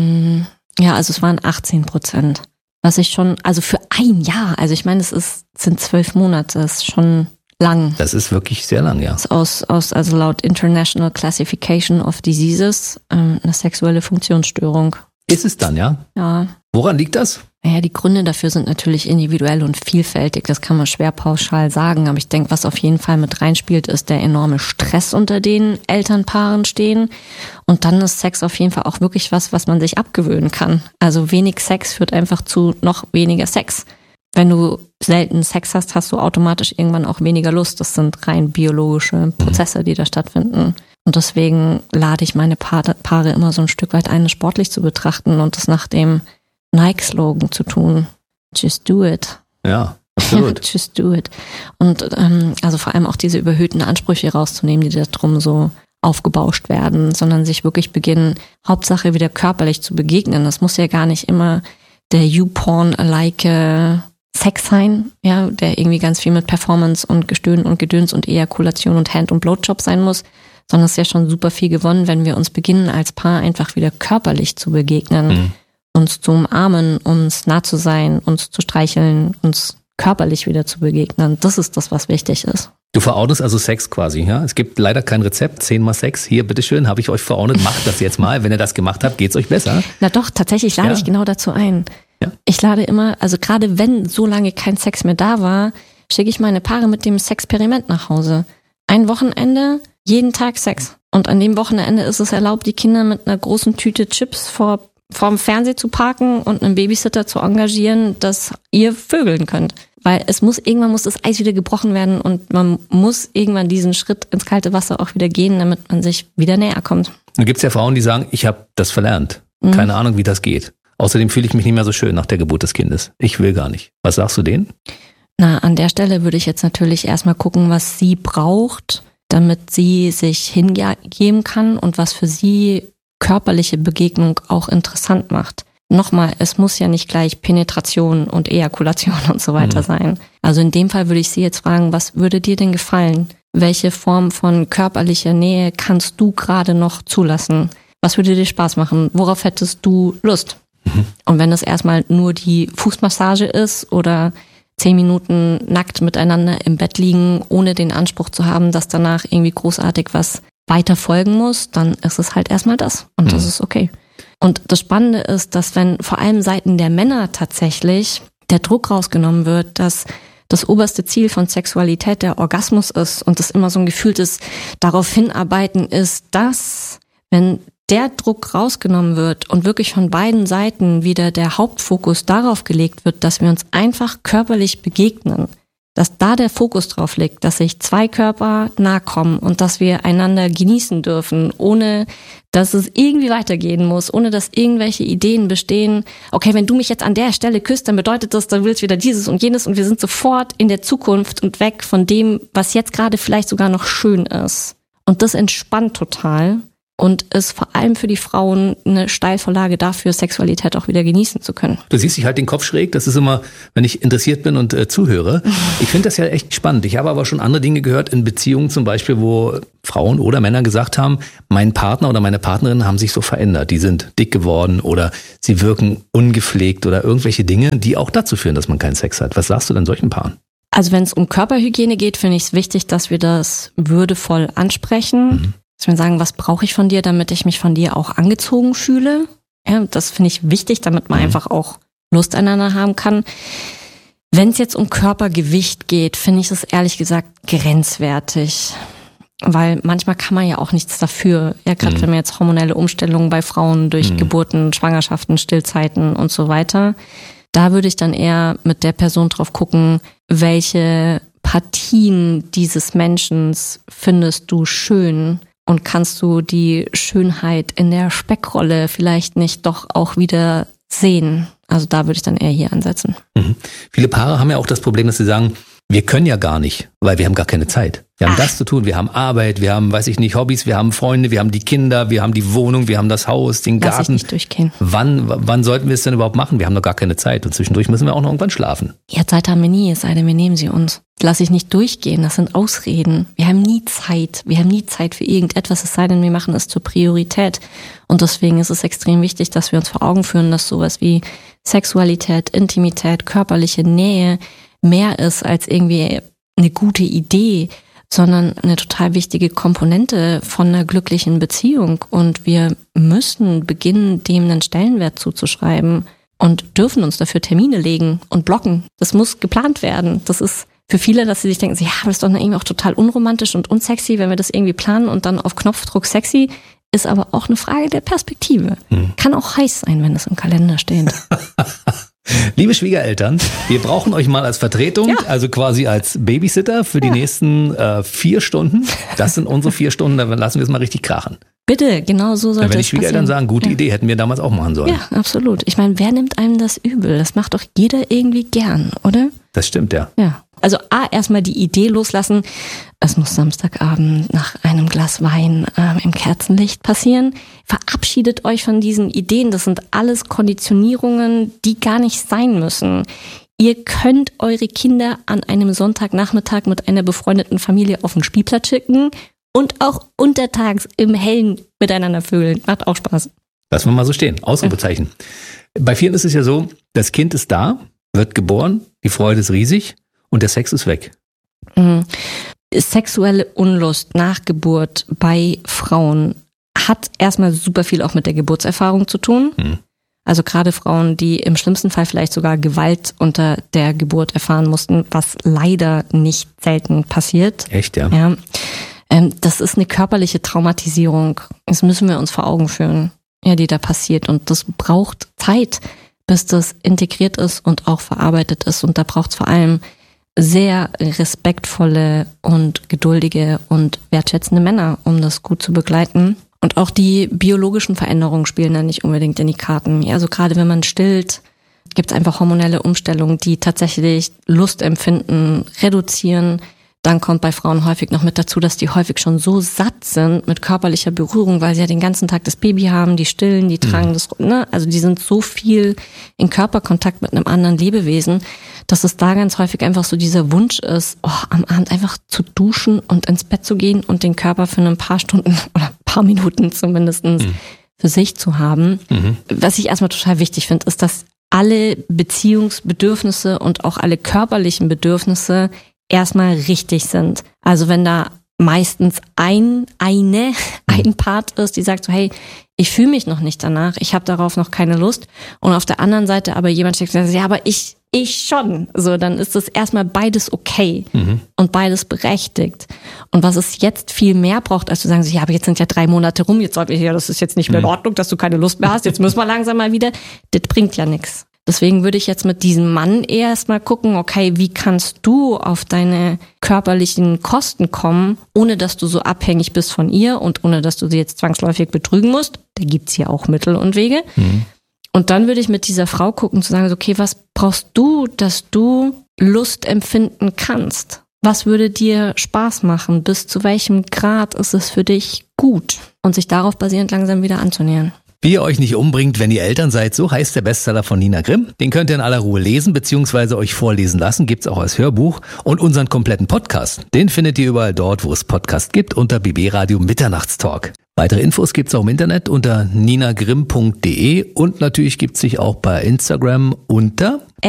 Ja, also es waren 18%. Was ich schon, also für ein Jahr, also ich meine, sind 12 Monate, das ist schon lang. Das ist wirklich sehr lang, ja. Das ist also laut International Classification of Diseases eine sexuelle Funktionsstörung. Ist es dann, ja? Ja. Woran liegt das? Naja, die Gründe dafür sind natürlich individuell und vielfältig, das kann man schwer pauschal sagen, aber ich denke, was auf jeden Fall mit reinspielt, ist der enorme Stress, unter den Elternpaaren stehen. Und dann ist Sex auf jeden Fall auch wirklich was man sich abgewöhnen kann. Also wenig Sex führt einfach zu noch weniger Sex. Wenn du selten Sex hast, hast du automatisch irgendwann auch weniger Lust. Das sind rein biologische Prozesse, die da stattfinden. Und deswegen lade ich meine Paare immer so ein Stück weit ein, sportlich zu betrachten und das nach dem Nike-Slogan zu tun. Just do it. Ja, absolut. Just do it. Und also vor allem auch diese überhöhten Ansprüche rauszunehmen, die da drum so aufgebauscht werden, sondern sich wirklich beginnen, Hauptsache wieder körperlich zu begegnen. Das muss ja gar nicht immer der YouPorn-alike Sex sein, ja, der irgendwie ganz viel mit Performance und Gestöhn und Gedöns und Ejakulation und Hand- und Blowjob sein muss, sondern es ist ja schon super viel gewonnen, wenn wir uns beginnen, als Paar einfach wieder körperlich zu begegnen, uns zu umarmen, uns nah zu sein, uns zu streicheln, uns körperlich wieder zu begegnen. Das ist das, was wichtig ist. Du verordnest also Sex quasi, ja? Es gibt leider kein Rezept, 10-mal Sex. Hier, bitteschön, habe ich euch verordnet, macht das jetzt mal. Wenn ihr das gemacht habt, geht's euch besser. Na doch, tatsächlich lade ich genau dazu ein. Ja. Ich lade immer, also gerade wenn so lange kein Sex mehr da war, schicke ich meine Paare mit dem Sexperiment nach Hause. Ein Wochenende, jeden Tag Sex. Und an dem Wochenende ist es erlaubt, die Kinder mit einer großen Tüte Chips vorm Fernseher zu parken und einen Babysitter zu engagieren, dass ihr vögeln könnt. Weil irgendwann muss das Eis wieder gebrochen werden und man muss irgendwann diesen Schritt ins kalte Wasser auch wieder gehen, damit man sich wieder näher kommt. Dann gibt's ja Frauen, die sagen, ich habe das verlernt. Keine Ahnung, wie das geht. Außerdem fühle ich mich nicht mehr so schön nach der Geburt des Kindes. Ich will gar nicht. Was sagst du denen? Na, an der Stelle würde ich jetzt natürlich erstmal gucken, was sie braucht, damit sie sich hingeben kann und was für sie körperliche Begegnung auch interessant macht. Nochmal, es muss ja nicht gleich Penetration und Ejakulation und so weiter sein. Also in dem Fall würde ich sie jetzt fragen, was würde dir denn gefallen? Welche Form von körperlicher Nähe kannst du gerade noch zulassen? Was würde dir Spaß machen? Worauf hättest du Lust? Und wenn das erstmal nur die Fußmassage ist oder 10 Minuten nackt miteinander im Bett liegen, ohne den Anspruch zu haben, dass danach irgendwie großartig was weiter folgen muss, dann ist es halt erstmal das. Und das ist okay. Und das Spannende ist, dass wenn vor allem Seiten der Männer tatsächlich der Druck rausgenommen wird, dass das oberste Ziel von Sexualität der Orgasmus ist und das immer so ein gefühltes darauf hinarbeiten ist, dass, wenn der Druck rausgenommen wird und wirklich von beiden Seiten wieder der Hauptfokus darauf gelegt wird, dass wir uns einfach körperlich begegnen, dass da der Fokus drauf liegt, dass sich zwei Körper nahe kommen und dass wir einander genießen dürfen, ohne dass es irgendwie weitergehen muss, ohne dass irgendwelche Ideen bestehen. Okay, wenn du mich jetzt an der Stelle küsst, dann bedeutet das, dann willst du wieder dieses und jenes und wir sind sofort in der Zukunft und weg von dem, was jetzt gerade vielleicht sogar noch schön ist. Und das entspannt total und ist vor allem für die Frauen eine Steilvorlage dafür, Sexualität auch wieder genießen zu können. Du siehst dich halt den Kopf schräg, das ist immer, wenn ich interessiert bin und zuhöre. Ich finde das ja echt spannend. Ich habe aber schon andere Dinge gehört in Beziehungen zum Beispiel, wo Frauen oder Männer gesagt haben, mein Partner oder meine Partnerin haben sich so verändert. Die sind dick geworden oder sie wirken ungepflegt oder irgendwelche Dinge, die auch dazu führen, dass man keinen Sex hat. Was sagst du denn solchen Paaren? Also wenn es um Körperhygiene geht, finde ich es wichtig, dass wir das würdevoll ansprechen. Dass wir sagen, was brauche ich von dir, damit ich mich von dir auch angezogen fühle. Ja, das finde ich wichtig, damit man einfach auch Lust aneinander haben kann. Wenn es jetzt um Körpergewicht geht, finde ich es ehrlich gesagt grenzwertig. Weil manchmal kann man ja auch nichts dafür. Ja, gerade wenn wir jetzt hormonelle Umstellungen bei Frauen durch Geburten, Schwangerschaften, Stillzeiten und so weiter. Da würde ich dann eher mit der Person drauf gucken, welche Partien dieses Menschen findest du schön. Und kannst du die Schönheit in der Speckrolle vielleicht nicht doch auch wieder sehen? Also da würde ich dann eher hier ansetzen. Viele Paare haben ja auch das Problem, dass sie sagen, wir können ja gar nicht, weil wir haben gar keine Zeit. Wir haben das zu tun, wir haben Arbeit, wir haben, weiß ich nicht, Hobbys, wir haben Freunde, wir haben die Kinder, wir haben die Wohnung, wir haben das Haus, den Garten. Lass ich nicht durchgehen. Wann sollten wir es denn überhaupt machen? Wir haben doch gar keine Zeit und zwischendurch müssen wir auch noch irgendwann schlafen. Ja, Zeit haben wir nie, es sei denn, wir nehmen sie uns. Lass ich nicht durchgehen, das sind Ausreden. Wir haben nie Zeit für irgendetwas, es sei denn, wir machen es zur Priorität. Und deswegen ist es extrem wichtig, dass wir uns vor Augen führen, dass sowas wie Sexualität, Intimität, körperliche Nähe mehr ist als irgendwie eine gute Idee, sondern eine total wichtige Komponente von einer glücklichen Beziehung. Und wir müssen beginnen, dem einen Stellenwert zuzuschreiben und dürfen uns dafür Termine legen und blocken. Das muss geplant werden. Das ist für viele, dass sie sich denken, ja, aber das ist doch irgendwie auch total unromantisch und unsexy, wenn wir das irgendwie planen und dann auf Knopfdruck sexy. Ist aber auch eine Frage der Perspektive. Kann auch heiß sein, wenn es im Kalender steht. Liebe Schwiegereltern, wir brauchen euch mal als Vertretung, also quasi als Babysitter für die nächsten 4 Stunden. Das sind unsere 4 Stunden, dann lassen wir es mal richtig krachen. Bitte, genau so sollte es passieren. Wenn die Schwiegereltern sagen, gute Idee, hätten wir damals auch machen sollen. Ja, absolut. Ich meine, wer nimmt einem das übel? Das macht doch jeder irgendwie gern, oder? Das stimmt, ja. Ja. Also erstmal die Idee loslassen, es muss Samstagabend nach einem Glas Wein im Kerzenlicht passieren. Verabschiedet euch von diesen Ideen, das sind alles Konditionierungen, die gar nicht sein müssen. Ihr könnt eure Kinder an einem Sonntagnachmittag mit einer befreundeten Familie auf den Spielplatz schicken und auch untertags im Hellen miteinander vögeln. Macht auch Spaß. Lassen wir mal so stehen. Ausrufezeichen. Bei vielen ist es ja so, das Kind ist da, wird geboren, die Freude ist riesig. Und der Sex ist weg. Sexuelle Unlust nach Geburt bei Frauen hat erstmal super viel auch mit der Geburtserfahrung zu tun. Also gerade Frauen, die im schlimmsten Fall vielleicht sogar Gewalt unter der Geburt erfahren mussten, was leider nicht selten passiert. Echt, ja? Ja. Das ist eine körperliche Traumatisierung. Das müssen wir uns vor Augen führen, ja, die da passiert. Und das braucht Zeit, bis das integriert ist und auch verarbeitet ist. Und da braucht es vor allem sehr respektvolle und geduldige und wertschätzende Männer, um das gut zu begleiten. Und auch die biologischen Veränderungen spielen da nicht unbedingt in die Karten. Also gerade wenn man stillt, gibt es einfach hormonelle Umstellungen, die tatsächlich Lustempfinden reduzieren. Dann kommt bei Frauen häufig noch mit dazu, dass die häufig schon so satt sind mit körperlicher Berührung, weil sie ja den ganzen Tag das Baby haben, die stillen, die tragen das, ne? Also die sind so viel in Körperkontakt mit einem anderen Lebewesen, dass es da ganz häufig einfach so dieser Wunsch ist, am Abend einfach zu duschen und ins Bett zu gehen und den Körper für ein paar Stunden oder ein paar Minuten zumindestens für sich zu haben. Was ich erstmal total wichtig finde, ist, dass alle Beziehungsbedürfnisse und auch alle körperlichen Bedürfnisse erstmal richtig sind. Also wenn da meistens ein Part ist, die sagt so, hey, ich fühle mich noch nicht danach, ich habe darauf noch keine Lust. Und auf der anderen Seite aber jemand steht und sagt, ja, aber ich schon. So, dann ist das erstmal beides okay und beides berechtigt. Und was es jetzt viel mehr braucht, als zu sagen, so, ja, aber jetzt sind ja 3 Monate rum, jetzt sage ich ja, das ist jetzt nicht mehr in Ordnung, dass du keine Lust mehr hast, jetzt müssen wir langsam mal wieder. Das bringt ja nichts. Deswegen würde ich jetzt mit diesem Mann erstmal gucken, okay, wie kannst du auf deine körperlichen Kosten kommen, ohne dass du so abhängig bist von ihr und ohne dass du sie jetzt zwangsläufig betrügen musst. Da gibt's ja auch Mittel und Wege. Und dann würde ich mit dieser Frau gucken, zu sagen, okay, was brauchst du, dass du Lust empfinden kannst? Was würde dir Spaß machen? Bis zu welchem Grad ist es für dich gut? Und sich darauf basierend langsam wieder anzunähern. Wie ihr euch nicht umbringt, wenn ihr Eltern seid, so heißt der Bestseller von Nina Grimm. Den könnt ihr in aller Ruhe lesen bzw. euch vorlesen lassen, gibt's auch als Hörbuch. Und unseren kompletten Podcast, den findet ihr überall dort, wo es Podcast gibt, unter BB Radio Mitternachtstalk. Weitere Infos gibt's auch im Internet unter ninagrimm.de und natürlich gibt's sich auch bei Instagram unter